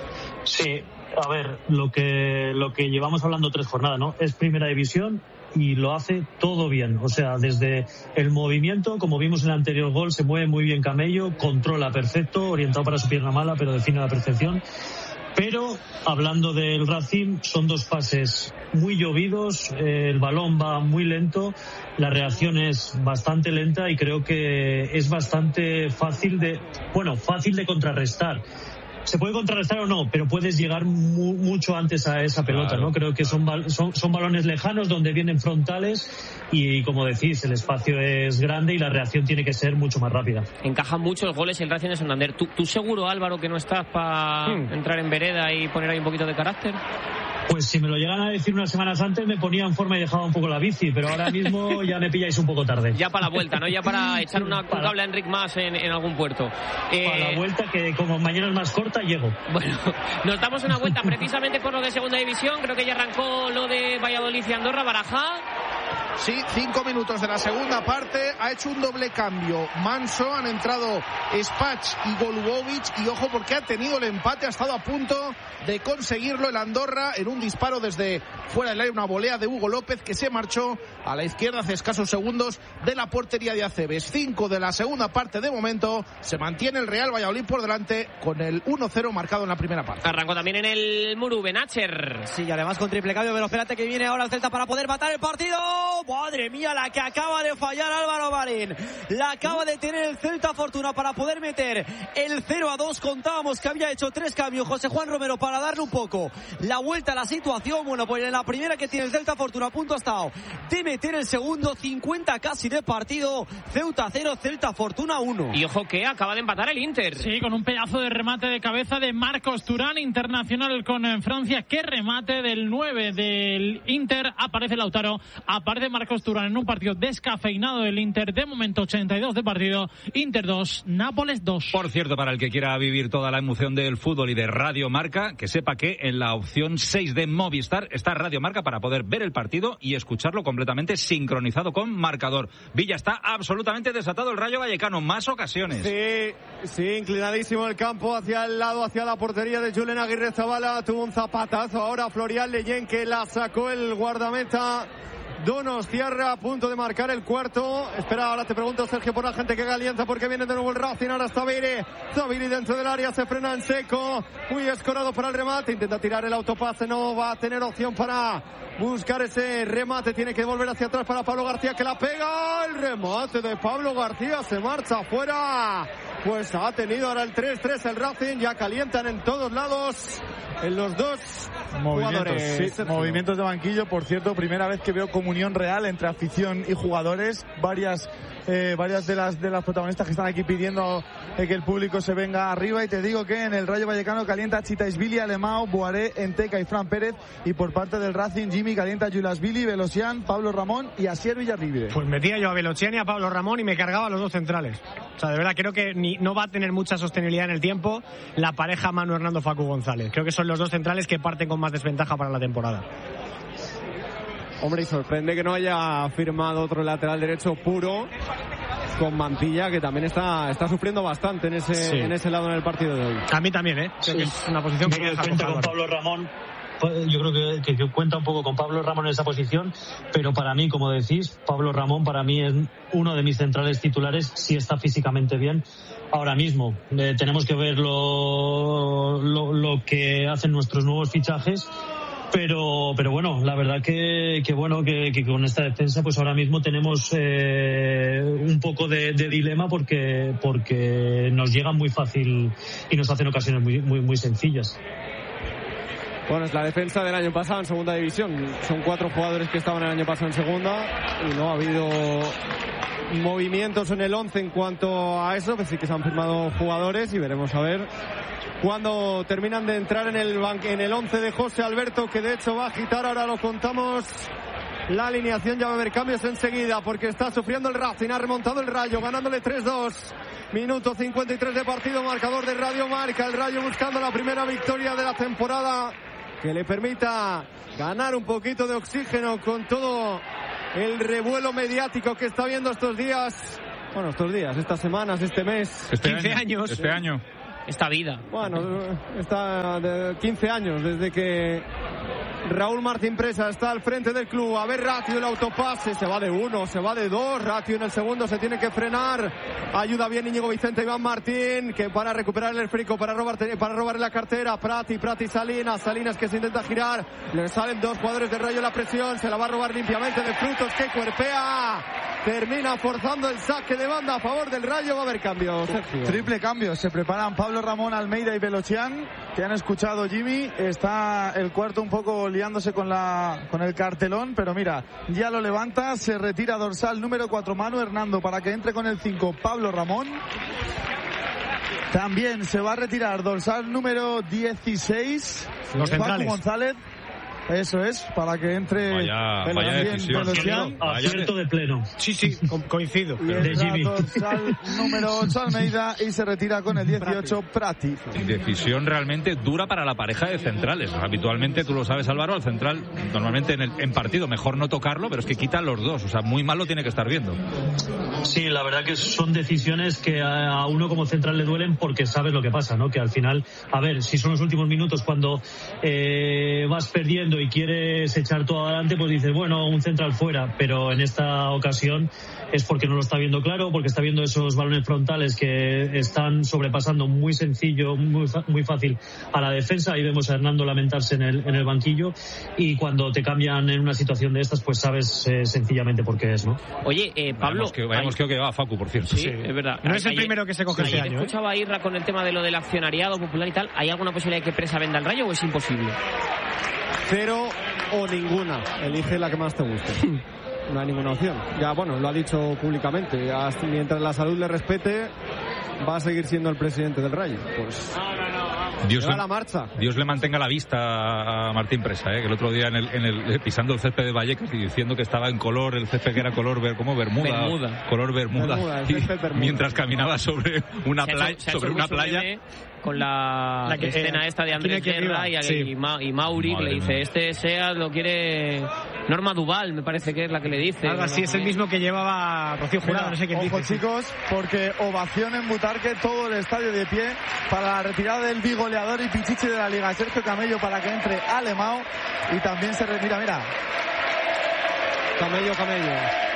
Sí, a ver, lo que, lo que llevamos hablando tres jornadas, ¿no? Es primera división y lo hace todo bien. O sea, desde el movimiento, como vimos en el anterior gol, se mueve muy bien Camello, controla perfecto, orientado para su pierna mala, pero define a la perfección. Pero, hablando del Racing, son dos pases muy llovidos, eh, el balón va muy lento, la reacción es bastante lenta y creo que es bastante fácil de, bueno, fácil de contrarrestar. Se puede contrarrestar o no, pero puedes llegar mu- mucho antes a esa pelota, claro, ¿no? Creo que son, bal- son, son balones lejanos donde vienen frontales y, como decís, el espacio es grande y la reacción tiene que ser mucho más rápida. Encajan muchos goles el Racing de Santander. ¿Tú, tú seguro, Álvaro, que no estás para hmm. entrar en vereda y poner ahí un poquito de carácter? Pues si me lo llegan a decir unas semanas antes me ponía en forma y dejaba un poco la bici, pero ahora mismo ya me pilláis un poco tarde. Ya para la vuelta, ¿no? Ya para echar una, un cable a Enric más en, en algún puerto. Eh... Para la vuelta, que como mañana es más corta, llego. Bueno, nos damos una vuelta precisamente por lo de segunda división. Creo que ya arrancó lo de Valladolid y Andorra. Baraja. Sí, cinco minutos de la segunda parte, ha hecho un doble cambio Manso, han entrado Spach y Golubovic, y ojo porque ha tenido el empate, ha estado a punto de conseguirlo el Andorra en un disparo desde fuera del aire, una volea de Hugo López que se marchó a la izquierda hace escasos segundos de la portería de Acebes. Cinco de la segunda parte de momento, se mantiene el Real Valladolid por delante con el uno cero marcado en la primera parte. Arrancó también en el Muru Benacher. Sí, y además con triple cambio, pero espérate que viene ahora el Celta para poder matar el partido. Madre mía, la que acaba de fallar Álvaro Marín. La acaba de tener el Celta Fortuna para poder meter el cero a dos. Contábamos que había hecho tres cambios José Juan Romero para darle un poco la vuelta a la situación. Bueno, pues en la primera que tiene el Celta Fortuna a punto ha estado de meter el segundo. Cincuenta casi de partido. Ceuta cero, Celta Fortuna uno. Y ojo que acaba de empatar el Inter. Sí, con un pedazo de remate de cabeza de Marcos Turán, internacional con Francia. Qué remate del nueve del Inter. Aparece Lautaro, aparece Marcos Turán en un partido descafeinado del Inter. De momento ochenta y dos de partido. Inter dos, Nápoles dos. Por cierto, para el que quiera vivir toda la emoción del fútbol y de Radio Marca, que sepa que en la opción seis de Movistar está Radio Marca para poder ver el partido y escucharlo completamente sincronizado con marcador. Villa, está absolutamente desatado el Rayo Vallecano. Más ocasiones. Sí, sí, inclinadísimo el campo hacia el lado, hacia la portería de Julen Aguirre Zabala. Tuvo un zapatazo ahora Florian Leyen que la sacó el guardameta Donostiarra, a punto de marcar el cuarto. Espera, ahora te pregunto, Sergio, por la gente que calienta, porque viene de nuevo el Racing. Ahora está Zaviri, Zaviri dentro del área, se frena en seco, muy escorado para el remate, intenta tirar el autopase, no va a tener opción para buscar ese remate, tiene que volver hacia atrás para Pablo García, que la pega, el remate de Pablo García, se marcha afuera. Pues ha tenido ahora el tres tres el Racing, ya calientan en todos lados en los dos movimientos, jugadores. Sí, movimientos de banquillo, por cierto, primera vez que veo comunión real entre afición y jugadores. Varias eh, varias de las de las protagonistas que están aquí pidiendo eh, que el público se venga arriba, y te digo que en el Rayo Vallecano calienta Chitaisvili, Alemão, Boaré, Enteca y Fran Pérez, y por parte del Racing Jimmy calienta Julasvili, Velosian, Pablo Ramón y Asier Villarlibre. Pues metía yo a Velosian y a Pablo Ramón y me cargaba a los dos centrales. O sea, de verdad creo que ni, no va a tener mucha sostenibilidad en el tiempo la pareja Manu Hernando Facu González. Creo que son los dos centrales que parten con más desventaja para la temporada. Hombre, y sorprende que no haya firmado otro lateral derecho puro con Mantilla, que también está está sufriendo bastante en ese sí. en ese lado en el partido de hoy. A mí también, ¿eh? Creo sí. que es una posición que me cuenta con Pablo Ramón. yo creo que, que, que cuenta un poco con Pablo Ramón en esa posición, pero para mí, como decís, Pablo Ramón para mí es uno de mis centrales titulares si está físicamente bien ahora mismo. Eh, tenemos que ver lo, lo, lo que hacen nuestros nuevos fichajes. Pero, pero bueno, la verdad que, que bueno, que, que con esta defensa pues ahora mismo tenemos eh, un poco de, de dilema porque, porque nos llegan muy fácil y nos hacen ocasiones muy, muy, muy sencillas. Bueno, es la defensa del año pasado en segunda división. Son cuatro jugadores que estaban el año pasado en segunda y no ha habido movimientos en el once en cuanto a eso, que sí que se han firmado jugadores y veremos a ver cuando terminan de entrar en el ban- en el once de José Alberto, que de hecho va a agitar, ahora lo contamos, la alineación. Ya va a haber cambios enseguida porque está sufriendo el Racing, ha remontado el Rayo, ganándole tres dos. Minuto cincuenta y tres de partido, marcador de Radio Marca. El Rayo buscando la primera victoria de la temporada que le permita ganar un poquito de oxígeno con todo el revuelo mediático que está viendo estos días. Bueno, estos días, estas semanas, este mes. Este quince año, años. Este año. Esta vida. Bueno, está de quince años desde que Raúl Martín Presa está al frente del club. A ver, Ratio, el autopase, se va de uno, se va de dos. Ratio en el segundo se tiene que frenar. Ayuda bien Íñigo Vicente Iván Martín, que para recuperar el frico, para robar, para robarle la cartera. Prati, Prati, Salinas, Salinas que se intenta girar. Le salen dos jugadores de Rayo en la presión, se la va a robar limpiamente de Frutos, que cuerpea. Termina forzando el saque de banda a favor del Rayo. Va a haber cambio, Sergio. Triple cambio. Se preparan Pablo Ramón, Almeida y Velochian, que han escuchado Jimmy. Está el cuarto un poco liándose con la con el cartelón, pero mira, ya lo levanta. Se retira dorsal número cuatro Manu Hernando para que entre con el cinco Pablo Ramón. También se va a retirar dorsal número dieciséis Los Paco centrales. González. Eso es, para que entre Vaya, Velo- vaya también decisión. Velochian. Acierto de pleno. Sí, sí, co- coincido. Y de entra Jimmy. dorsal número ocho Almeida y se retira con el dieciocho Prati. Decisión realmente dura para la pareja de centrales. Habitualmente, tú lo sabes, Álvaro, al central, normalmente en, el, en partido mejor no tocarlo, pero es que quitan los dos. O sea, muy mal lo tiene que estar viendo. Sí, la verdad que son decisiones que a uno como central le duelen porque sabes lo que pasa, ¿no? Que al final, a ver, si son los últimos minutos cuando eh, vas perdiendo y quieres echar todo adelante, pues dices, bueno, un central fuera, pero en esta ocasión es porque no lo está viendo claro, porque está viendo esos balones frontales que están sobrepasando muy sencillo, muy, muy fácil a la defensa. Ahí vemos a Hernando lamentarse en el, en el banquillo y cuando te cambian en una situación de estas, pues sabes eh, sencillamente por qué es, ¿no? Oye, eh, Pablo... Vayamos que, vayamos que, que va Facu, por cierto. Sí, sí, es verdad. No es el Ayer- primero que se coge este ayer año, ¿eh? escuchaba a Irra con el tema de lo del accionariado popular y tal. ¿Hay alguna posibilidad de que Presa venda el Rayo o es imposible? Cero o ninguna. Elige la que más te guste. No hay ninguna opción. Ya, bueno, lo ha dicho públicamente. Hasta mientras la salud le respete, va a seguir siendo el presidente del Rayo. Pues Dios va le, la marcha. Dios le mantenga la vista a Martín Presa, ¿eh? Que el otro día en el, en el pisando el césped de Vallecas y diciendo que estaba en color, el césped que era color ver, ¿cómo? Bermuda, Bermuda. color Bermuda, Bermuda, el Y césped Bermuda. mientras caminaba sobre una Se ha hecho- playa, se ha hecho sobre mucho una playa. meme con la, La que- escena eh, esta de aquí Andrés aquí arriba. Guerra y, Sí. y, Ma- y Mauri, que Madre le dice, mía. este SEAT lo quiere Norma Duval, me parece que es la que le dice. Algo así, es el mismo que llevaba Rocío Jurado, Mira, no sé qué ojo, dice. chicos, porque ovación en Butarque, todo el estadio de pie para la retirada del bigoleador y pichichi de la Liga, Sergio Camello, para que entre Alemão y también se retira, mira, Camello, camello.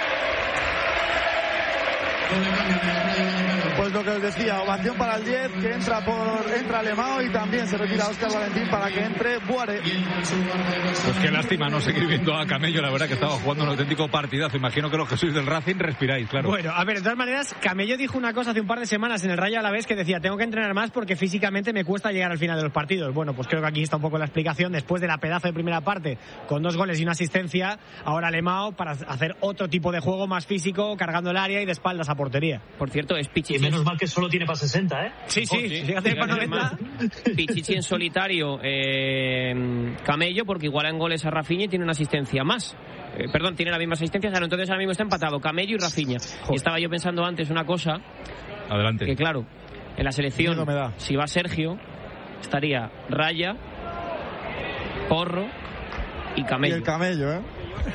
pues lo que os decía, ovación para el diez, que entra por entra Alemão y también se retira Óscar Valentín para que entre Buare. Pues qué lástima no seguir viendo a Camello, la verdad que estaba jugando un auténtico partidazo. Imagino que los que sois del Racing respiráis, claro. Bueno, a ver, de todas maneras, Camello dijo una cosa hace un par de semanas en el Rayo Alavés que decía, tengo que entrenar más porque físicamente me cuesta llegar al final de los partidos. Bueno, pues creo que aquí está un poco la explicación. Después de la pedazo de primera parte, con dos goles y una asistencia, ahora Alemão para hacer otro tipo de juego más físico, cargando el área y de espaldas a portería. Por cierto, es Y Pichichi. menos mal que solo tiene para sesenta, ¿eh? Sí, sí, Sí, fíjate, para fíjate, noventa. Pichichi en solitario, eh, Camello, porque iguala en goles a Rafinha y tiene una asistencia más. Eh, perdón, tiene la misma asistencia, claro, entonces ahora mismo está empatado Camello y Rafinha. Y estaba yo pensando antes una cosa, Adelante. que claro, en la selección, Miedo me da. si va Sergio, estaría Raya, Porro y Y Camello. el Camello, ¿eh?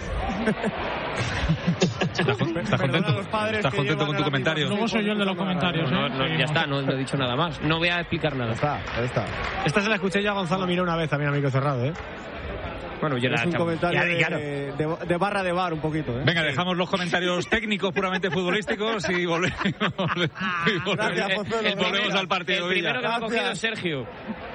¿Estás, con- estás Perdona contento, a los padres ¿Estás que contento llevan con a tu la comentario? misma- Luego soy yo el de los comentarios, No, ¿eh? no, Sí, ya está, no, no he dicho nada más. No voy a explicar nada. Está, ahí está. Esta se la escuché yo a Gonzalo Miró una vez también a micro cerrado, ¿eh? Bueno, yo es la un comentario ya, de, claro. de, de barra de bar un poquito. ¿eh? Venga, dejamos los comentarios técnicos puramente futbolísticos y volvemos, y volvemos, Gracias, Pozuelo. y volvemos al partido. El primero Villa. que me ha cogido es Sergio.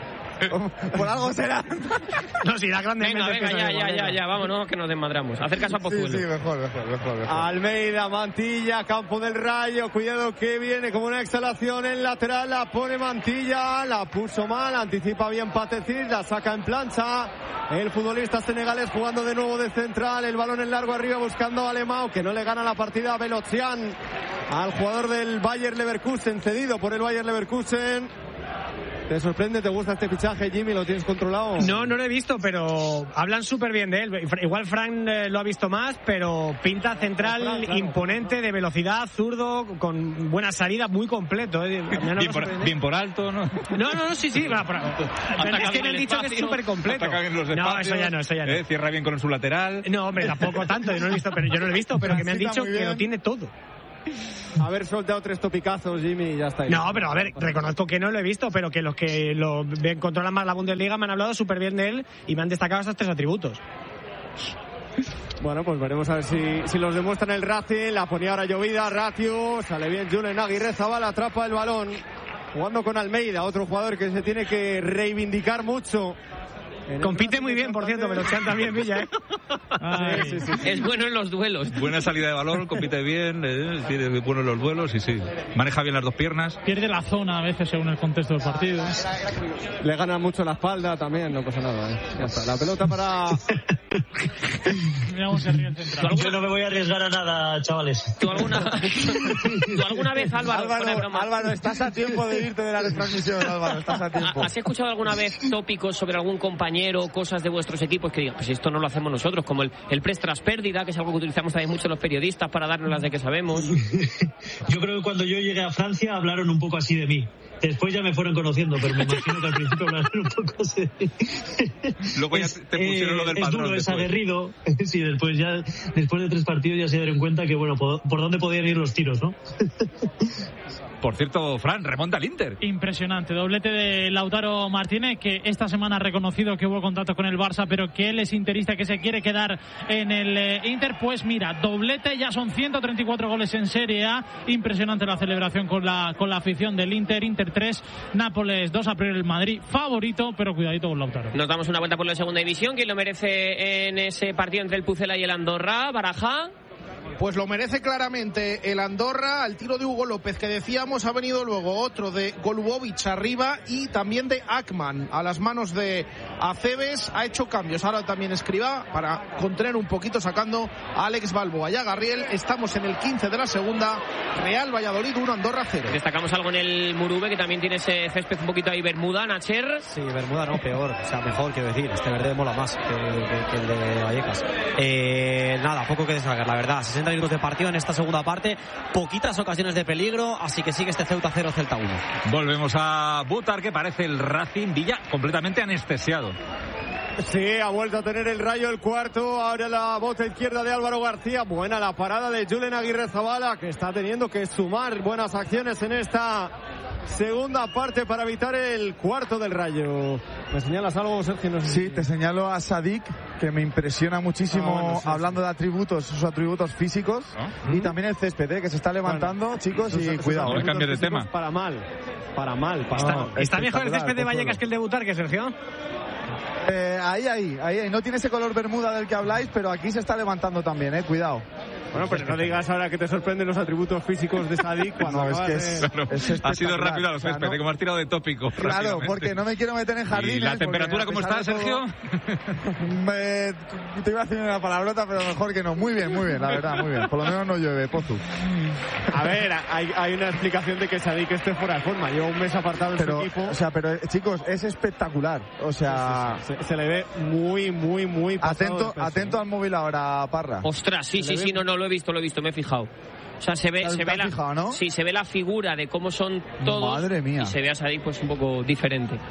Por algo será. No, si da grande. Venga, venga, ya, ya, ya, ya, vámonos que nos desmadramos. Hacer caso a Pozuelo. Sí, sí, mejor, mejor, mejor, mejor. Almeida, Mantilla, campo del Rayo, cuidado que viene como una exhalación en lateral, la pone Mantilla, la puso mal, anticipa bien Patecir, la saca en plancha, el futbolista senegalés jugando de nuevo de central, el balón en largo arriba buscando a Alemão, que no le gana la partida a Belocian, al jugador del Bayer Leverkusen, cedido por el Bayer Leverkusen. ¿Te sorprende? ¿Te gusta este fichaje, Jimmy? ¿Lo tienes controlado? No, no lo he visto, pero hablan súper bien de él. Igual Frank eh, lo ha visto más, pero pinta central Fran, claro. imponente, de velocidad, zurdo, con buena salida, muy completo. Eh. No Bien por, bien por alto, ¿no? No, no, no, sí, sí. Va, pero, es que me han dicho que es súper completo. Ataca bien los No, espacios, eso ya no, eso ya no. Eh, cierra bien con su lateral. No, hombre, tampoco tanto. Yo no lo he visto, pero yo no lo he visto, pero que me han Transita dicho muy que bien. lo tiene todo. Haber soltado tres topicazos, Jimmy, y ya está ahí. No, pero a ver, reconozco que no lo he visto, pero que los que lo ven, controlan más la Bundesliga me han hablado súper bien de él y me han destacado esos tres atributos. Bueno, pues veremos a ver si, si los demuestran el Racing. La ponía ahora llovida, Ratio, sale bien Julen Aguirre Zabala, atrapa el balón. Jugando con Almeida, otro jugador que se tiene que reivindicar mucho. Compite muy bien, por cierto, Belocian también, Villa, ¿eh? Ay. Sí, sí, sí. Es bueno en los duelos. Buena salida de balón, compite bien, eh, tiene bueno en los duelos y sí. Maneja bien las dos piernas. Pierde la zona a veces según el contexto del partido. Le gana mucho la espalda también, no pasa nada, ¿eh? Ya está. La pelota para... Mira cómo se ríe el central. Yo no me voy a arriesgar a nada, chavales. ¿Tú alguna, ¿tú alguna vez, Álvaro, fuera de Álvaro, broma, Álvaro, estás a tiempo de irte de la retransmisión, Álvaro, estás a tiempo. ¿has escuchado alguna vez tópicos sobre algún compañero, cosas de vuestros equipos que digan, pues esto no lo hacemos nosotros, como el, el press tras pérdida, que es algo que utilizamos también mucho los periodistas para darnos las de que sabemos? Yo creo que cuando yo llegué a Francia hablaron un poco así de mí. Después ya me fueron conociendo, pero me imagino que al principio hablaron un poco así de mí. Luego ya Es, te pusieron eh, lo del es patrón. duro, es después. aguerrido. Sí, después ya, después de tres partidos ya se dieron cuenta que, bueno, por, por dónde podían ir los tiros, ¿no? Por cierto, Fran, remonta al Inter. Impresionante, doblete de Lautaro Martínez, que esta semana ha reconocido que hubo contacto con el Barça, pero que él es interista, que se quiere quedar en el eh, Inter. Pues mira, doblete, ya son ciento treinta y cuatro goles en Serie A. Impresionante la celebración con la con la afición del Inter. Inter tres, Nápoles dos, a priori el Madrid favorito, pero cuidadito con Lautaro. Nos damos una vuelta por la segunda división. ¿Quién lo merece en ese partido entre el Pucela y el Andorra? Baraja. Pues lo merece claramente el Andorra. Al tiro de Hugo López, que decíamos, ha venido luego otro de Golubovic arriba y también de Akman a las manos de Aceves. Ha hecho cambios. Ahora también Escribá para contener un poquito, sacando a Alex Balboa y a Garriel. Estamos en el quince de la segunda. Real Valladolid uno, Andorra cero. Destacamos algo en el Murube, que también tiene ese césped un poquito ahí Bermuda, Nacher. Sí, Bermuda no, peor, o sea, mejor, quiero decir. Este verde mola más que, que, que el de Vallecas. Eh, nada, poco que destacar, la verdad. sesenta minutos de partido en esta segunda parte, poquitas ocasiones de peligro, así que sigue este Ceuta cero, Celta uno. Volvemos a Butar, que parece el Racing. Villa completamente anestesiado. Sí, ha vuelto a tener el Rayo el cuarto. Ahora la bota izquierda de Álvaro García. Buena la parada de Julen Aguirre Zabala, que está teniendo que sumar buenas acciones en esta segunda parte para evitar el cuarto del Rayo. ¿Me señalas algo, Sergio? No sé Sí, si... te señalo a Sadik, que me impresiona muchísimo, Ah, bueno, sí, hablando de atributos, sus atributos físicos, ¿Ah? y también el césped, ¿eh? Que se está levantando, Bueno, chicos, sus- y sus cuidado. No ¿eh? cambie de tema. Para mal, para mal. Para ¿Está, mal. está mejor el espectacular, césped de Vallecas Pozuelo. que el de Butarque, Sergio? Eh, ahí, ahí, ahí, ahí. No tiene ese color bermuda del que habláis, pero aquí se está levantando también, ¿eh? Cuidado. Bueno, pero no digas ahora que te sorprenden los atributos físicos de Sadik cuando No, es acabas que es- de- Claro, Es ha sido espectacular. rápido a los O sea, céspedes, no- como has tirado de tópico. Claro, rápidamente. porque no me quiero meter en jardines. ¿Y la porque temperatura a cómo pesar está, de Sergio? todo, me, te iba a decir una palabrota, pero mejor que no. Muy bien, muy bien, la verdad, muy bien. Por lo menos no llueve, Pozu. A ver, hay, hay una explicación de que Sadik esté fuera de forma. Lleva un mes apartado en Pero, su equipo. o sea, pero eh, chicos, es espectacular. O sea, Sí, sí, sí. Se, se le ve muy, muy, muy pasado atento, de peso, atento ¿eh? al móvil ahora, Parra. Ostras, sí, sí, sí, no, no, lo he visto, lo he visto, me he fijado. O sea, se ve, ¿Te se has ve la, fijado, no? sí, se ve la figura de cómo son todos. Madre mía. Y se ve a Sadik pues un poco diferente.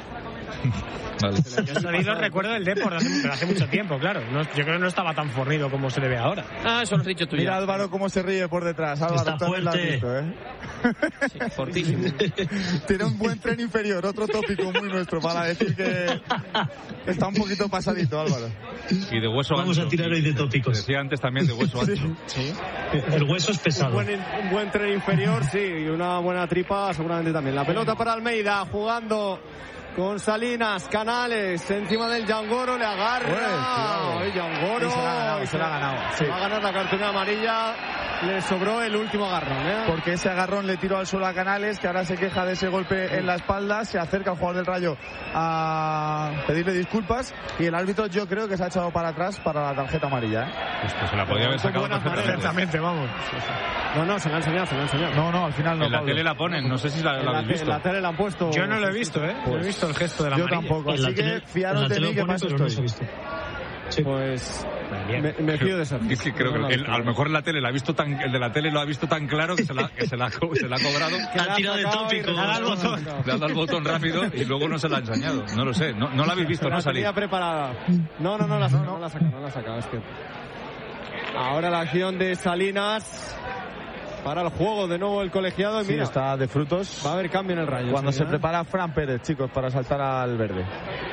Vale. Yo Sodí lo recuerdo del Depor hace, pero hace mucho tiempo, claro. No, yo creo que no estaba tan fornido como se le ve ahora. Ah, eso lo has dicho tú. Mira ya. Álvaro cómo se ríe por detrás. Álvaro, Está también lo has fuerte. visto, ¿eh? Sí, fortísimo. Tiene un buen tren inferior, otro tópico muy nuestro para decir que está un poquito pasadito, Álvaro. Y de hueso Vamos ancho. a tirar hoy de tópicos. Decía antes también de hueso ancho. Sí. El hueso es Un pesado. buen, un buen tren inferior, sí, y una buena tripa seguramente también. La pelota para Almeida, jugando con Salinas, Canales, encima del Yangoro, le agarra. Pues, el Yangoro. Y se la ha ganado, se la ha ganado. Sí. Va a ganar la cartulina amarilla. Le sobró el último agarrón, ¿eh? Porque ese agarrón le tiró al suelo a Canales, que ahora se queja de ese golpe en la espalda, se acerca al jugador del Rayo a pedirle disculpas y el árbitro yo creo que se ha echado para atrás para la tarjeta amarilla, ¿eh? Pues se la podía haber sacado perfectamente. vamos. No, no, se la ha enseñado, se la ha enseñado. No, no, al final no. En la Pablo. tele la ponen, no sé si la, En la la, habéis visto. en la tele la han puesto. Yo no lo he visto, ¿eh? No he visto el gesto de la Yo amarilla. tampoco, En la así que tele- fiaros en la de tele mí lo que pone, más pero no se ha estoy. visto. Pues Bien. me, me fío de eso. Es que creo que el, a lo mejor la tele la ha visto tan, el de la tele lo ha visto tan claro que se la, que se la, co- se la ha cobrado. Ha tirado de tópico. Le ha dado el botón. Le ha dado el botón rápido y luego no se la ha enseñado. No lo sé, no, no la habéis visto, Se no la salí. tenía preparada. No, no, no la saca, no la saca, no la saca. Es que ahora la acción de Salinas para el juego de nuevo el colegiado y Sí, mira, está de frutos. va a haber cambio en el Rayo. Cuando se enseguida. prepara Fran Pérez, chicos, para saltar al verde.